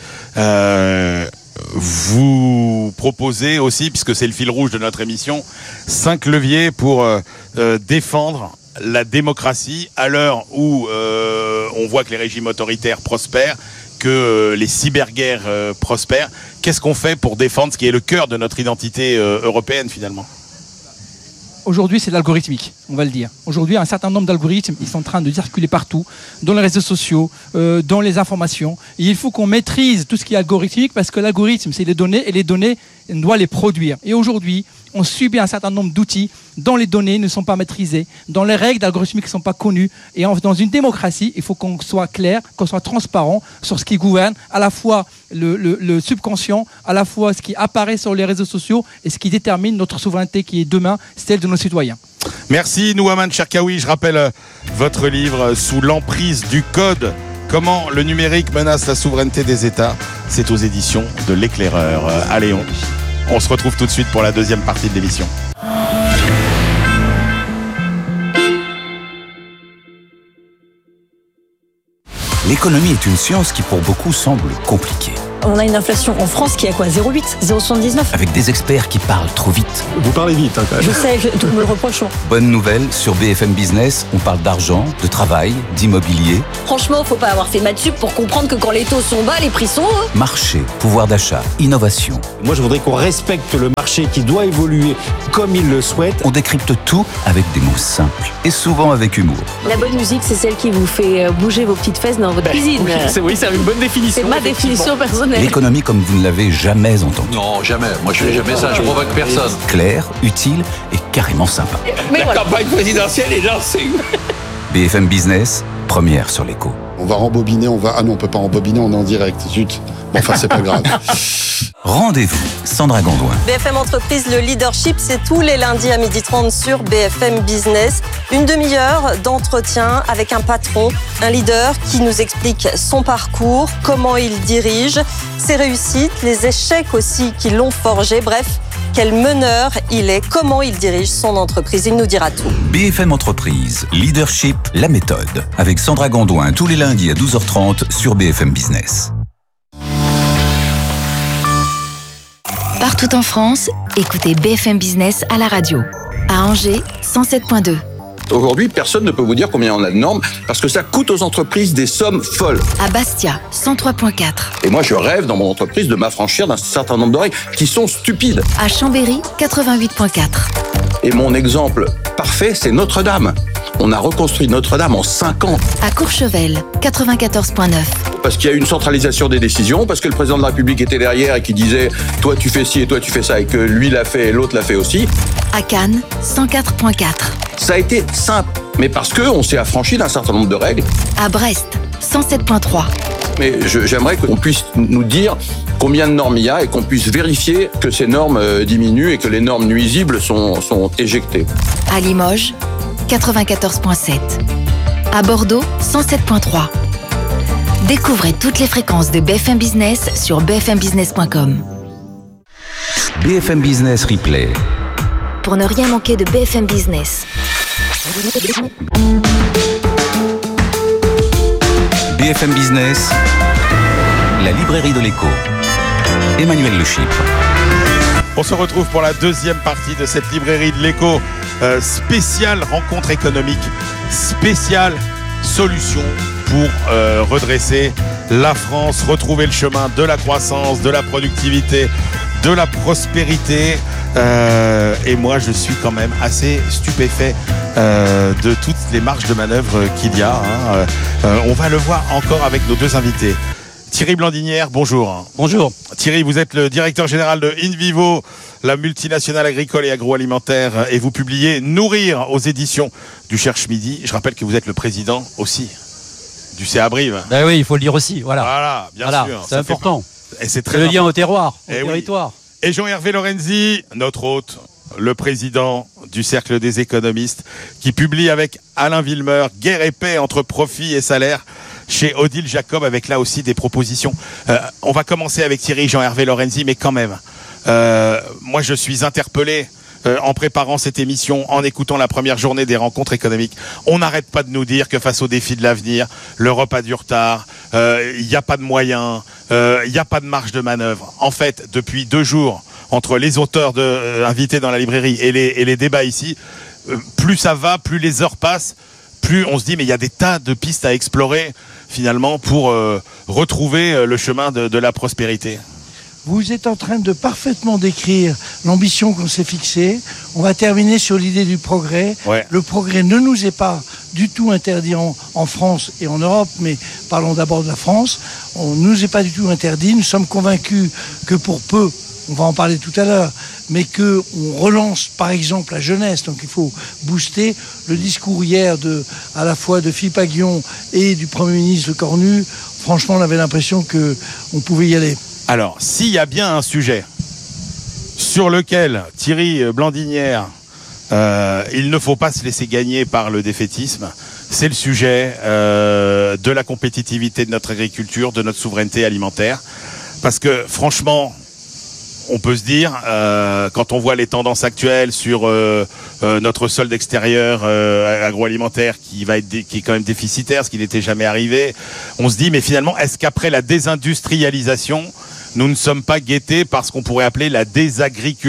O: euh, vous proposez aussi, puisque c'est le fil rouge de notre émission, cinq leviers pour euh, euh, défendre la démocratie à l'heure où euh, on voit que les régimes autoritaires prospèrent, que euh, les cyberguerres euh, prospèrent. Qu'est-ce qu'on fait pour défendre ce qui est le cœur de notre identité euh, européenne finalement ?
R: Aujourd'hui, c'est l'algorithmique, on va le dire. Aujourd'hui, un certain nombre d'algorithmes, ils sont en train de circuler partout, dans les réseaux sociaux, euh, dans les informations. Et il faut qu'on maîtrise tout ce qui est algorithmique, parce que l'algorithme, c'est les données, et les données, on doit les produire. Et aujourd'hui, on subit un certain nombre d'outils dont les données ne sont pas maîtrisées, dont les règles algorithmiques ne sont pas connues. Et en, dans une démocratie, il faut qu'on soit clair, qu'on soit transparent sur ce qui gouverne à la fois le, le, le subconscient, à la fois ce qui apparaît sur les réseaux sociaux et ce qui détermine notre souveraineté qui est demain, celle de nos citoyens.
O: Merci Nouhaman Cherkaoui. Je rappelle euh, votre livre euh, Sous l'emprise du code. Comment le numérique menace la souveraineté des États. C'est aux éditions de l'Éclaireur. Euh, allez, on, on se retrouve tout de suite pour la deuxième partie de l'émission.
F: L'économie est une science qui pour beaucoup semble compliquée.
S: On a une inflation en France qui est à quoi zéro virgule huit, zéro virgule soixante-dix-neuf.
F: Avec des experts qui parlent trop vite.
T: Vous parlez vite, hein, quand même.
S: Je sais, je, tout me le reproche.
F: Bonne nouvelle, sur B F M Business, on parle d'argent, de travail, d'immobilier.
S: Franchement, faut pas avoir fait maths sup pour comprendre que quand les taux sont bas, les prix sont hauts.
F: Marché, pouvoir d'achat, innovation.
T: Moi, je voudrais qu'on respecte le marché qui doit évoluer comme il le souhaite.
F: On décrypte tout avec des mots simples et souvent avec humour.
S: La bonne musique, c'est celle qui vous fait bouger vos petites fesses dans votre
B: Ben,
S: cuisine.
B: Oui, c'est, oui, c'est une bonne définition.
S: C'est ma définition personnelle.
F: L'économie comme vous ne l'avez jamais entendue.
A: Non, jamais. Moi, je fais jamais ça. Je provoque personne.
F: Clair, utile et carrément sympa.
S: Mais
H: La
S: voilà.
H: campagne présidentielle est lancée.
F: B F M Business, première sur l'écho.
T: On va rembobiner, on va... Ah non, on peut pas rembobiner, on est en direct. Zut. Bon, enfin, c'est pas grave.
F: Rendez-vous, Sandra Gondouin.
I: B F M Entreprise, le leadership, c'est tous les lundis à midi trente sur B F M Business. Une demi-heure d'entretien avec un patron, un leader qui nous explique son parcours, comment il dirige, ses réussites, les échecs aussi qui l'ont forgé. Bref, quel meneur il est, comment il dirige son entreprise. Il nous dira tout.
F: B F M Entreprise, leadership, la méthode. Avec Sandra Gondouin tous les lundis à douze heures trente sur B F M Business.
G: Partout en France, écoutez B F M Business à la radio. À Angers, cent sept virgule deux.
U: Aujourd'hui, personne ne peut vous dire combien on a de normes parce que ça coûte aux entreprises des sommes folles.
G: À Bastia, cent trois virgule quatre.
U: Et moi, je rêve dans mon entreprise de m'affranchir d'un certain nombre de règles qui sont stupides.
G: À Chambéry, quatre-vingt-huit virgule quatre.
U: Et mon exemple parfait, c'est Notre-Dame. On a reconstruit Notre-Dame en cinq ans.
G: À Courchevel, quatre-vingt-quatorze virgule neuf.
U: Parce qu'il y a eu une centralisation des décisions, parce que le président de la République était derrière et qui disait « toi tu fais ci et toi tu fais ça » et que lui l'a fait et l'autre l'a fait aussi.
G: À Cannes, cent quatre virgule quatre.
U: Ça a été simple, mais parce qu'on s'est affranchi d'un certain nombre de règles.
G: À Brest, cent sept virgule trois.
U: Mais je, j'aimerais qu'on puisse nous dire combien de normes il y a et qu'on puisse vérifier que ces normes euh, diminuent et que les normes nuisibles sont, sont éjectées.
G: À Limoges, quatre-vingt-quatorze virgule sept. À Bordeaux, cent sept virgule trois. Découvrez toutes les fréquences de B F M Business sur b f m business point com.
F: B F M Business Replay.
G: Pour ne rien manquer de B F M Business.
F: B F M Business, la librairie de l'écho. Emmanuel Le Chypre.
O: On se retrouve pour la deuxième partie de cette librairie de l'écho euh, spéciale rencontre économique, spéciale solution pour euh, redresser la France, retrouver le chemin de la croissance, de la productivité, de la prospérité. Euh, et moi, je suis quand même assez stupéfait euh, de toutes les marges de manœuvre qu'il y a. Hein. Euh, on va le voir encore avec nos deux invités. Thierry Blandinière, bonjour.
T: Bonjour.
O: Thierry, vous êtes le directeur général de InVivo, la multinationale agricole et agroalimentaire, et vous publiez Nourrir aux éditions du Cherche Midi. Je rappelle que vous êtes le président aussi du C A Brive.
V: Ben oui, il faut le dire aussi. Voilà,
O: voilà bien
V: voilà,
O: sûr.
V: C'est important.
O: Fait... Et c'est très
V: le lien
O: important.
V: au terroir, au
O: et
V: territoire.
O: Oui. Et Jean-Hervé Lorenzi, notre hôte, le président du Cercle des économistes, qui publie avec Alain Villemeur Guerre et paix entre profit et salaire chez Odile Jacob, avec là aussi des propositions. Euh, on va commencer avec Thierry, Jean-Hervé Lorenzi, mais quand même, euh, moi je suis interpellé euh, en préparant cette émission, en écoutant la première journée des rencontres économiques. On n'arrête pas de nous dire que face aux défis de l'avenir, l'Europe a du retard, il euh, n'y a pas de moyens, il euh, n'y a pas de marge de manœuvre. En fait, depuis deux jours, entre les auteurs de, euh, invités dans la librairie et les, et les débats ici, euh, plus ça va, plus les heures passent, plus on se dit mais il y a des tas de pistes à explorer finalement pour euh, retrouver euh, le chemin de, de la prospérité.
W: Vous êtes en train de parfaitement décrire l'ambition qu'on s'est fixée. On va terminer sur l'idée du progrès.
O: Ouais.
W: Le progrès ne nous est pas du tout interdit en, en France et en Europe, mais parlons d'abord de la France. On ne nous est pas du tout interdit. Nous sommes convaincus que pour peu, on va en parler tout à l'heure, mais qu'on relance par exemple la jeunesse, donc il faut booster le discours hier de, à la fois de Philippe Aghion et du Premier ministre Le Cornu. franchement, on avait l'impression qu'on pouvait y aller.
O: Alors, s'il y a bien un sujet sur lequel Thierry Blandinière, euh, il ne faut pas se laisser gagner par le défaitisme, c'est le sujet euh, de la compétitivité de notre agriculture, de notre souveraineté alimentaire. Parce que franchement, on peut se dire, euh, quand on voit les tendances actuelles sur euh, euh, notre solde extérieur euh, agroalimentaire qui va être dé- qui est quand même déficitaire, ce qui n'était jamais arrivé, on se dit, mais finalement, est-ce qu'après la désindustrialisation, nous ne sommes pas guettés par ce qu'on pourrait appeler la désagriculturisation ?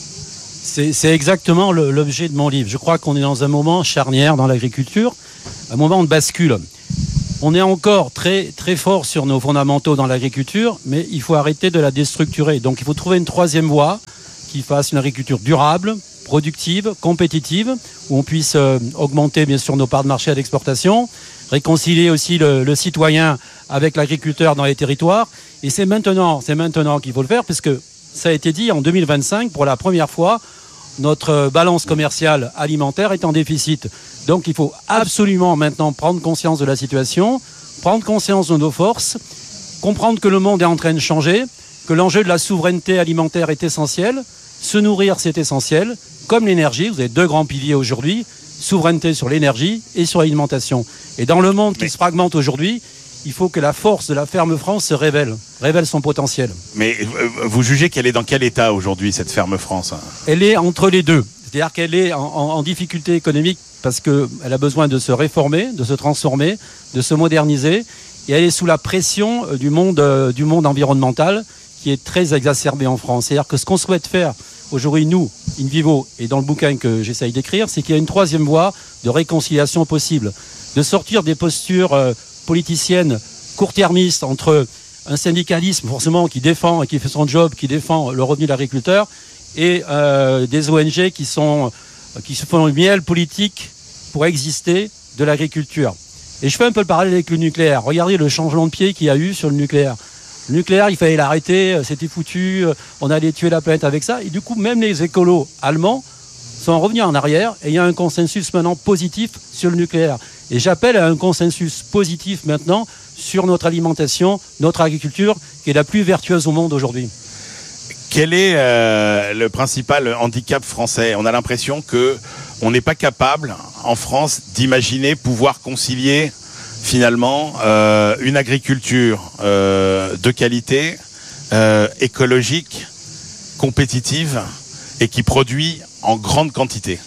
D: C'est, c'est exactement le, l'objet de mon livre. Je crois qu'on est dans un moment charnière dans l'agriculture, un moment de bascule. On est encore très, très fort sur nos fondamentaux dans l'agriculture, mais il faut arrêter de la déstructurer. Donc il faut trouver une troisième voie qui fasse une agriculture durable, productive, compétitive, où on puisse euh, augmenter bien sûr nos parts de marché à l'exportation, réconcilier aussi le, le citoyen avec l'agriculteur dans les territoires. Et c'est maintenant, c'est maintenant qu'il faut le faire, puisque ça a été dit, en deux mille vingt-cinq, pour la première fois, notre balance commerciale alimentaire est en déficit. Donc il faut absolument maintenant prendre conscience de la situation, prendre conscience de nos forces, comprendre que le monde est en train de changer, que l'enjeu de la souveraineté alimentaire est essentiel, se nourrir c'est essentiel, comme l'énergie, vous avez deux grands piliers aujourd'hui, souveraineté sur l'énergie et sur l'alimentation. Et dans le monde qui se fragmente aujourd'hui, il faut que la force de la ferme France se révèle, révèle son potentiel. Mais
O: vous jugez qu'elle est dans quel état aujourd'hui, cette ferme France ?
D: Elle est entre les deux. C'est-à-dire qu'elle est en, en, en difficulté économique parce qu'elle a besoin de se réformer, de se transformer, de se moderniser. Et elle est sous la pression du monde, euh, du monde environnemental qui est très exacerbé en France. C'est-à-dire que ce qu'on souhaite faire aujourd'hui, nous, in vivo, et dans le bouquin que j'essaye d'écrire, c'est qu'il y a une troisième voie de réconciliation possible. De sortir des postures euh, politicienne court-termiste entre un syndicalisme forcément qui défend et qui fait son job, qui défend le revenu de l'agriculteur, et euh, des O N G qui, sont, qui se font le miel politique pour exister de l'agriculture. Et je fais un peu le parallèle avec le nucléaire. Regardez le changement de pied qu'il y a eu sur le nucléaire. Le nucléaire, il fallait l'arrêter, c'était foutu, on allait tuer la planète avec ça. Et du coup, même les écolos allemands sont revenus en arrière et il y a un consensus maintenant positif sur le nucléaire. Et j'appelle à un consensus positif maintenant sur notre alimentation, notre agriculture, qui est la plus vertueuse au monde aujourd'hui.
O: Quel est euh, le principal handicap français ? On a l'impression qu'on n'est pas capable, en France, d'imaginer pouvoir concilier finalement euh, une agriculture euh, de qualité, euh, écologique, compétitive et qui produit en grande quantité.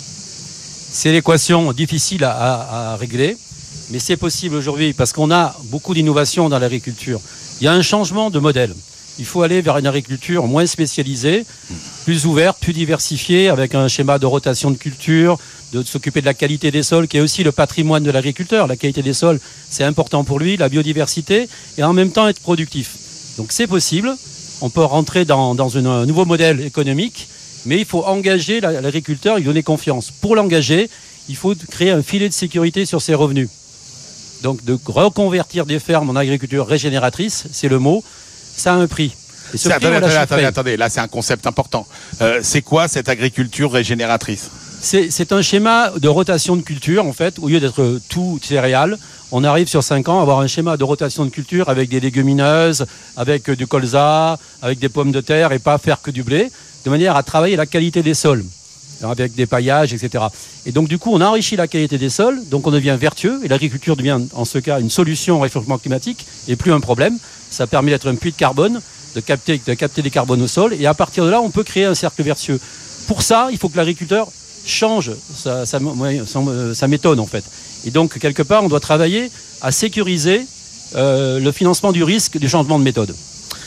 D: C'est l'équation difficile à, à, à régler, mais c'est possible aujourd'hui parce qu'on a beaucoup d'innovations dans l'agriculture. Il y a un changement de modèle. Il faut aller vers une agriculture moins spécialisée, plus ouverte, plus diversifiée, avec un schéma de rotation de culture, de s'occuper de la qualité des sols, qui est aussi le patrimoine de l'agriculteur. La qualité des sols, c'est important pour lui, la biodiversité, et en même temps être productif. Donc c'est possible. On peut rentrer dans, dans une, un nouveau modèle économique, mais il faut engager l'agriculteur, lui donner confiance. Pour l'engager, il faut créer un filet de sécurité sur ses revenus. Donc de reconvertir des fermes en agriculture régénératrice, c'est le mot, ça a un prix. Et ce
O: prix,
D: prix,
O: attendez,
D: on l'a
O: attendez,
D: chiffré.
O: attendez, attendez, là c'est un concept important. Euh, c'est quoi cette agriculture régénératrice ?
D: C'est, c'est un schéma de rotation de culture, en fait, au lieu d'être tout céréales. On arrive sur cinq ans à avoir un schéma de rotation de culture avec des légumineuses, avec du colza, avec des pommes de terre et pas faire que du blé, de manière à travailler la qualité des sols, avec des paillages, et cetera. Et donc du coup, on enrichit la qualité des sols, donc on devient vertueux, et l'agriculture devient en ce cas une solution au réchauffement climatique, et plus un problème. Ça permet d'être un puits de carbone, de capter, de capter des carbones au sol, et à partir de là, on peut créer un cercle vertueux. Pour ça, il faut que l'agriculteur change sa, sa, sa, sa méthode, en fait. Et donc, quelque part, on doit travailler à sécuriser euh, le financement du risque du changement de méthode.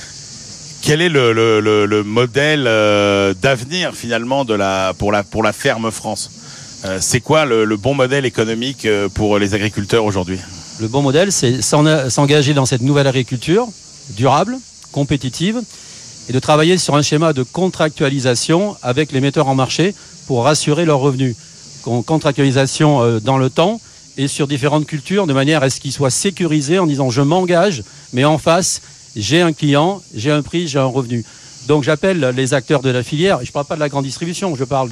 O: Quel est le, le, le, le modèle euh, d'avenir, finalement, de la, pour, la, pour la ferme France ? euh, C'est quoi le, le bon modèle économique euh, pour les agriculteurs aujourd'hui ?
D: Le bon modèle, c'est s'engager dans cette nouvelle agriculture durable, compétitive, et de travailler sur un schéma de contractualisation avec les metteurs en marché pour rassurer leurs revenus. Contractualisation dans le temps et sur différentes cultures, de manière à ce qu'ils soient sécurisés en disant je m'engage, mais en face, j'ai un client, j'ai un prix, j'ai un revenu. Donc j'appelle les acteurs de la filière, et je ne parle pas de la grande distribution, je parle des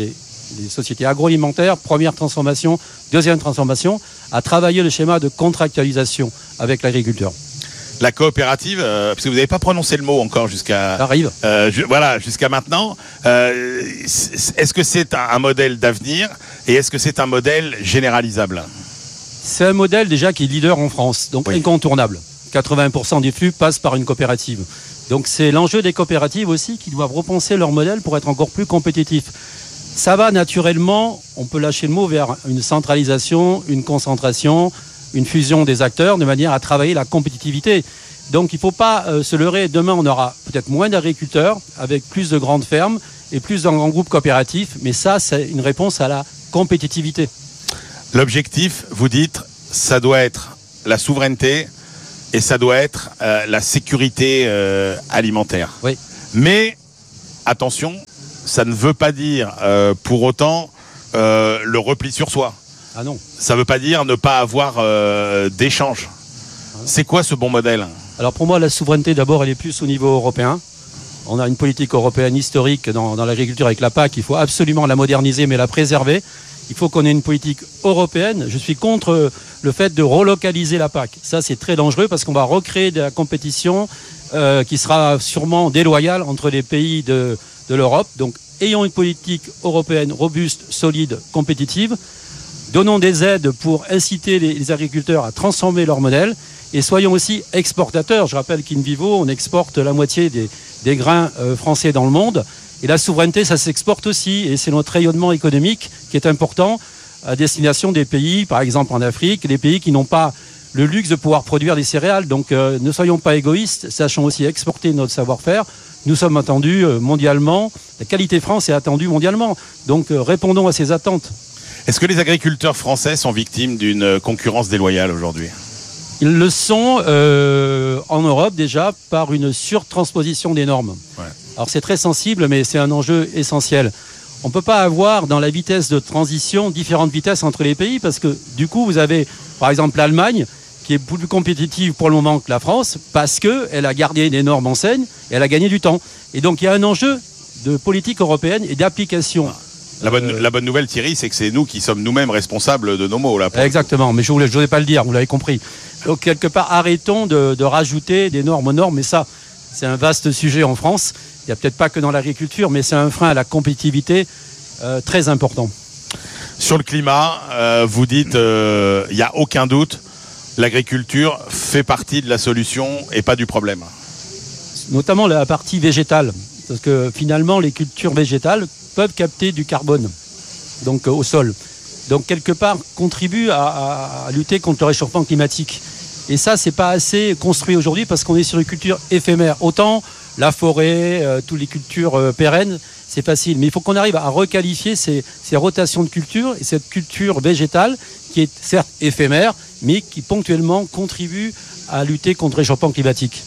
D: les sociétés agroalimentaires, première transformation, deuxième transformation, à travailler le schéma de contractualisation avec l'agriculteur.
O: La coopérative, euh, parce que vous n'avez pas prononcé le mot encore jusqu'à...
D: Arrive.
O: Euh, ju- voilà, jusqu'à maintenant. Euh, est-ce que c'est un, un modèle d'avenir et est-ce que c'est un modèle généralisable?
D: C'est un modèle déjà qui est leader en France, donc oui. Incontournable. quatre-vingts pour cent des flux passent par une coopérative. Donc c'est l'enjeu des coopératives aussi qui doivent repenser leur modèle pour être encore plus compétitifs. Ça va naturellement, on peut lâcher le mot, vers une centralisation, une concentration, une fusion des acteurs de manière à travailler la compétitivité. Donc il ne faut pas euh, se leurrer. Demain, on aura peut-être moins d'agriculteurs avec plus de grandes fermes et plus de grands groupes coopératifs. Mais ça, c'est une réponse à la compétitivité.
O: L'objectif, vous dites, ça doit être la souveraineté et ça doit être euh, la sécurité euh, alimentaire.
D: Oui.
O: Mais, attention, ça ne veut pas dire euh, pour autant euh, le repli sur soi.
D: Ah non.
O: Ça ne veut pas dire ne pas avoir euh, d'échange. C'est quoi ce bon modèle?
D: Alors pour moi, la souveraineté, d'abord, elle est plus au niveau européen. On a une politique européenne historique dans, dans l'agriculture avec la P A C. Il faut absolument la moderniser, mais la préserver. Il faut qu'on ait une politique européenne. Je suis contre le fait de relocaliser la P A C. Ça, c'est très dangereux parce qu'on va recréer de la compétition euh, qui sera sûrement déloyale entre les pays de, de l'Europe. Donc, ayons une politique européenne robuste, solide, compétitive. Donnons des aides pour inciter les, les agriculteurs à transformer leur modèle et soyons aussi exportateurs. Je rappelle qu'InVivo, on exporte la moitié des, des grains euh, français dans le monde. Et la souveraineté, ça s'exporte aussi. Et c'est notre rayonnement économique qui est important à destination des pays, par exemple en Afrique, des pays qui n'ont pas le luxe de pouvoir produire des céréales. Donc euh, ne soyons pas égoïstes, sachons aussi exporter notre savoir-faire. Nous sommes attendus euh, mondialement. La qualité France est attendue mondialement. Donc euh, répondons à ces attentes.
O: Est-ce que les agriculteurs français sont victimes d'une concurrence déloyale aujourd'hui?
D: Ils le sont euh, en Europe déjà par une surtransposition des normes. Ouais. Alors c'est très sensible, mais c'est un enjeu essentiel. On ne peut pas avoir dans la vitesse de transition différentes vitesses entre les pays parce que du coup vous avez par exemple l'Allemagne qui est plus compétitive pour le moment que la France parce qu'elle a gardé des normes enseignes et elle a gagné du temps. Et donc il y a un enjeu de politique européenne et d'application.
O: La bonne, euh, la bonne nouvelle, Thierry, c'est que c'est nous qui sommes nous-mêmes responsables de nos mots. Là,
D: exactement, mais je ne voulais pas le dire, vous l'avez compris. Donc, quelque part, arrêtons de, de rajouter des normes aux normes, mais ça, c'est un vaste sujet en France. Il n'y a peut-être pas que dans l'agriculture, mais c'est un frein à la compétitivité euh, très important.
O: Sur le climat, euh, vous dites, il euh, n'y a aucun doute, l'agriculture fait partie de la solution et pas du problème.
D: Notamment la partie végétale, parce que finalement, les cultures végétales peuvent capter du carbone donc, euh, au sol. Donc, quelque part, contribuent à, à, à lutter contre le réchauffement climatique. Et ça, c'est pas assez construit aujourd'hui parce qu'on est sur une culture éphémère. Autant la forêt, euh, toutes les cultures euh, pérennes, c'est facile. Mais il faut qu'on arrive à requalifier ces, ces rotations de culture et cette culture végétale qui est certes éphémère, mais qui ponctuellement contribue à lutter contre le réchauffement climatique.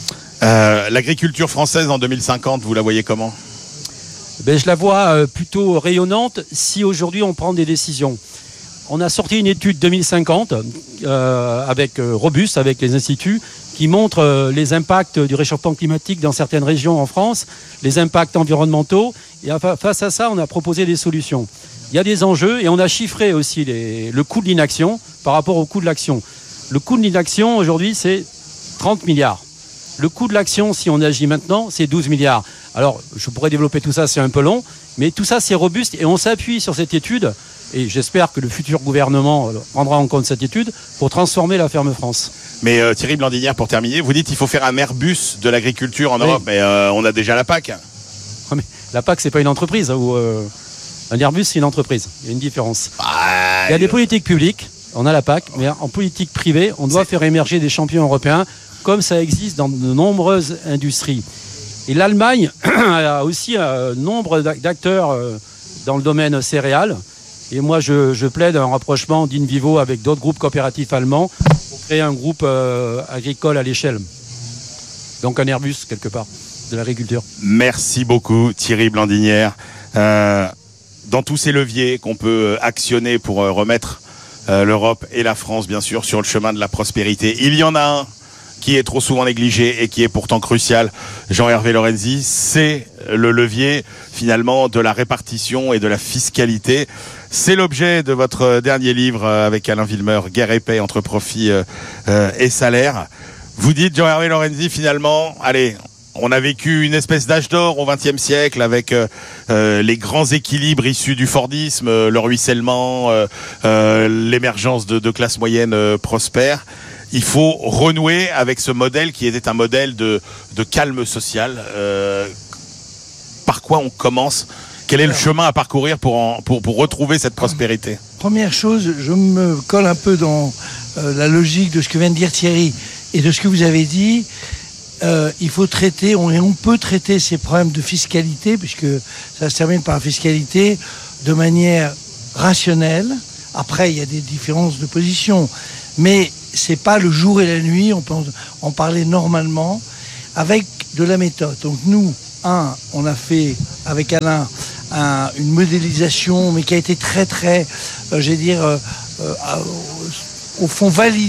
O: Euh, l'agriculture française en deux mille cinquante, vous la voyez comment?
D: Ben, je la vois euh, plutôt rayonnante si aujourd'hui on prend des décisions. On a sorti une étude deux mille cinquante euh, avec euh, Robust, avec les instituts, qui montre euh, les impacts du réchauffement climatique dans certaines régions en France, les impacts environnementaux. Et à, face à ça, on a proposé des solutions. Il y a des enjeux et on a chiffré aussi les, le coût de l'inaction par rapport au coût de l'action. Le coût de l'inaction aujourd'hui, c'est trente milliards. Le coût de l'action, si on agit maintenant, c'est douze milliards. Alors, je pourrais développer tout ça, c'est un peu long, mais tout ça, c'est robuste et on s'appuie sur cette étude. Et j'espère que le futur gouvernement prendra en compte cette étude pour transformer la ferme France.
O: Mais euh, Thierry Blandinière, pour terminer, vous dites qu'il faut faire un Airbus de l'agriculture en oui. Europe, mais euh, on a déjà la P A C.
D: Oh, mais la P A C, c'est pas une entreprise. Ou, euh, un Airbus, c'est une entreprise. Il y a une différence. Ah, Il y a des politiques publiques, on a la P A C, mais en politique privée, on doit faire émerger des champions européens, comme ça existe dans de nombreuses industries. Et l'Allemagne a aussi un nombre d'acteurs dans le domaine céréales. Et moi, je, je plaide un rapprochement d'InVivo avec d'autres groupes coopératifs allemands pour créer un groupe euh, agricole à l'échelle. Donc un Airbus, quelque part, de l'agriculture.
O: Merci beaucoup, Thierry Blandinière. Euh, dans tous ces leviers qu'on peut actionner pour euh, remettre euh, l'Europe et la France, bien sûr, sur le chemin de la prospérité, il y en a un qui est trop souvent négligé et qui est pourtant crucial. Jean-Hervé Lorenzi, c'est le levier finalement de la répartition et de la fiscalité. C'est l'objet de votre dernier livre avec Alain Villemeur, Guerre et paix entre profit et salaire. Vous dites, Jean-Hervé Lorenzi, finalement, allez, on a vécu une espèce d'âge d'or au vingtième siècle avec euh, les grands équilibres issus du Fordisme, euh, le ruissellement, euh, euh, l'émergence de, de classes moyennes euh, prospères. Il faut renouer avec ce modèle qui était un modèle de, de calme social. Euh, par quoi on commence ? Quel est le chemin à parcourir pour, en, pour, pour retrouver cette prospérité ?
W: Première chose, je me colle un peu dans euh, la logique de ce que vient de dire Thierry et de ce que vous avez dit. Euh, il faut traiter, on, on peut traiter ces problèmes de fiscalité, puisque ça se termine par la fiscalité, de manière rationnelle. Après, il y a des différences de position, mais c'est pas le jour et la nuit, on peut en, en parler normalement, avec de la méthode. Donc nous, un, on a fait avec Alain un, une modélisation, mais qui a été très très, euh, je vais dire, euh, euh, au fond validée.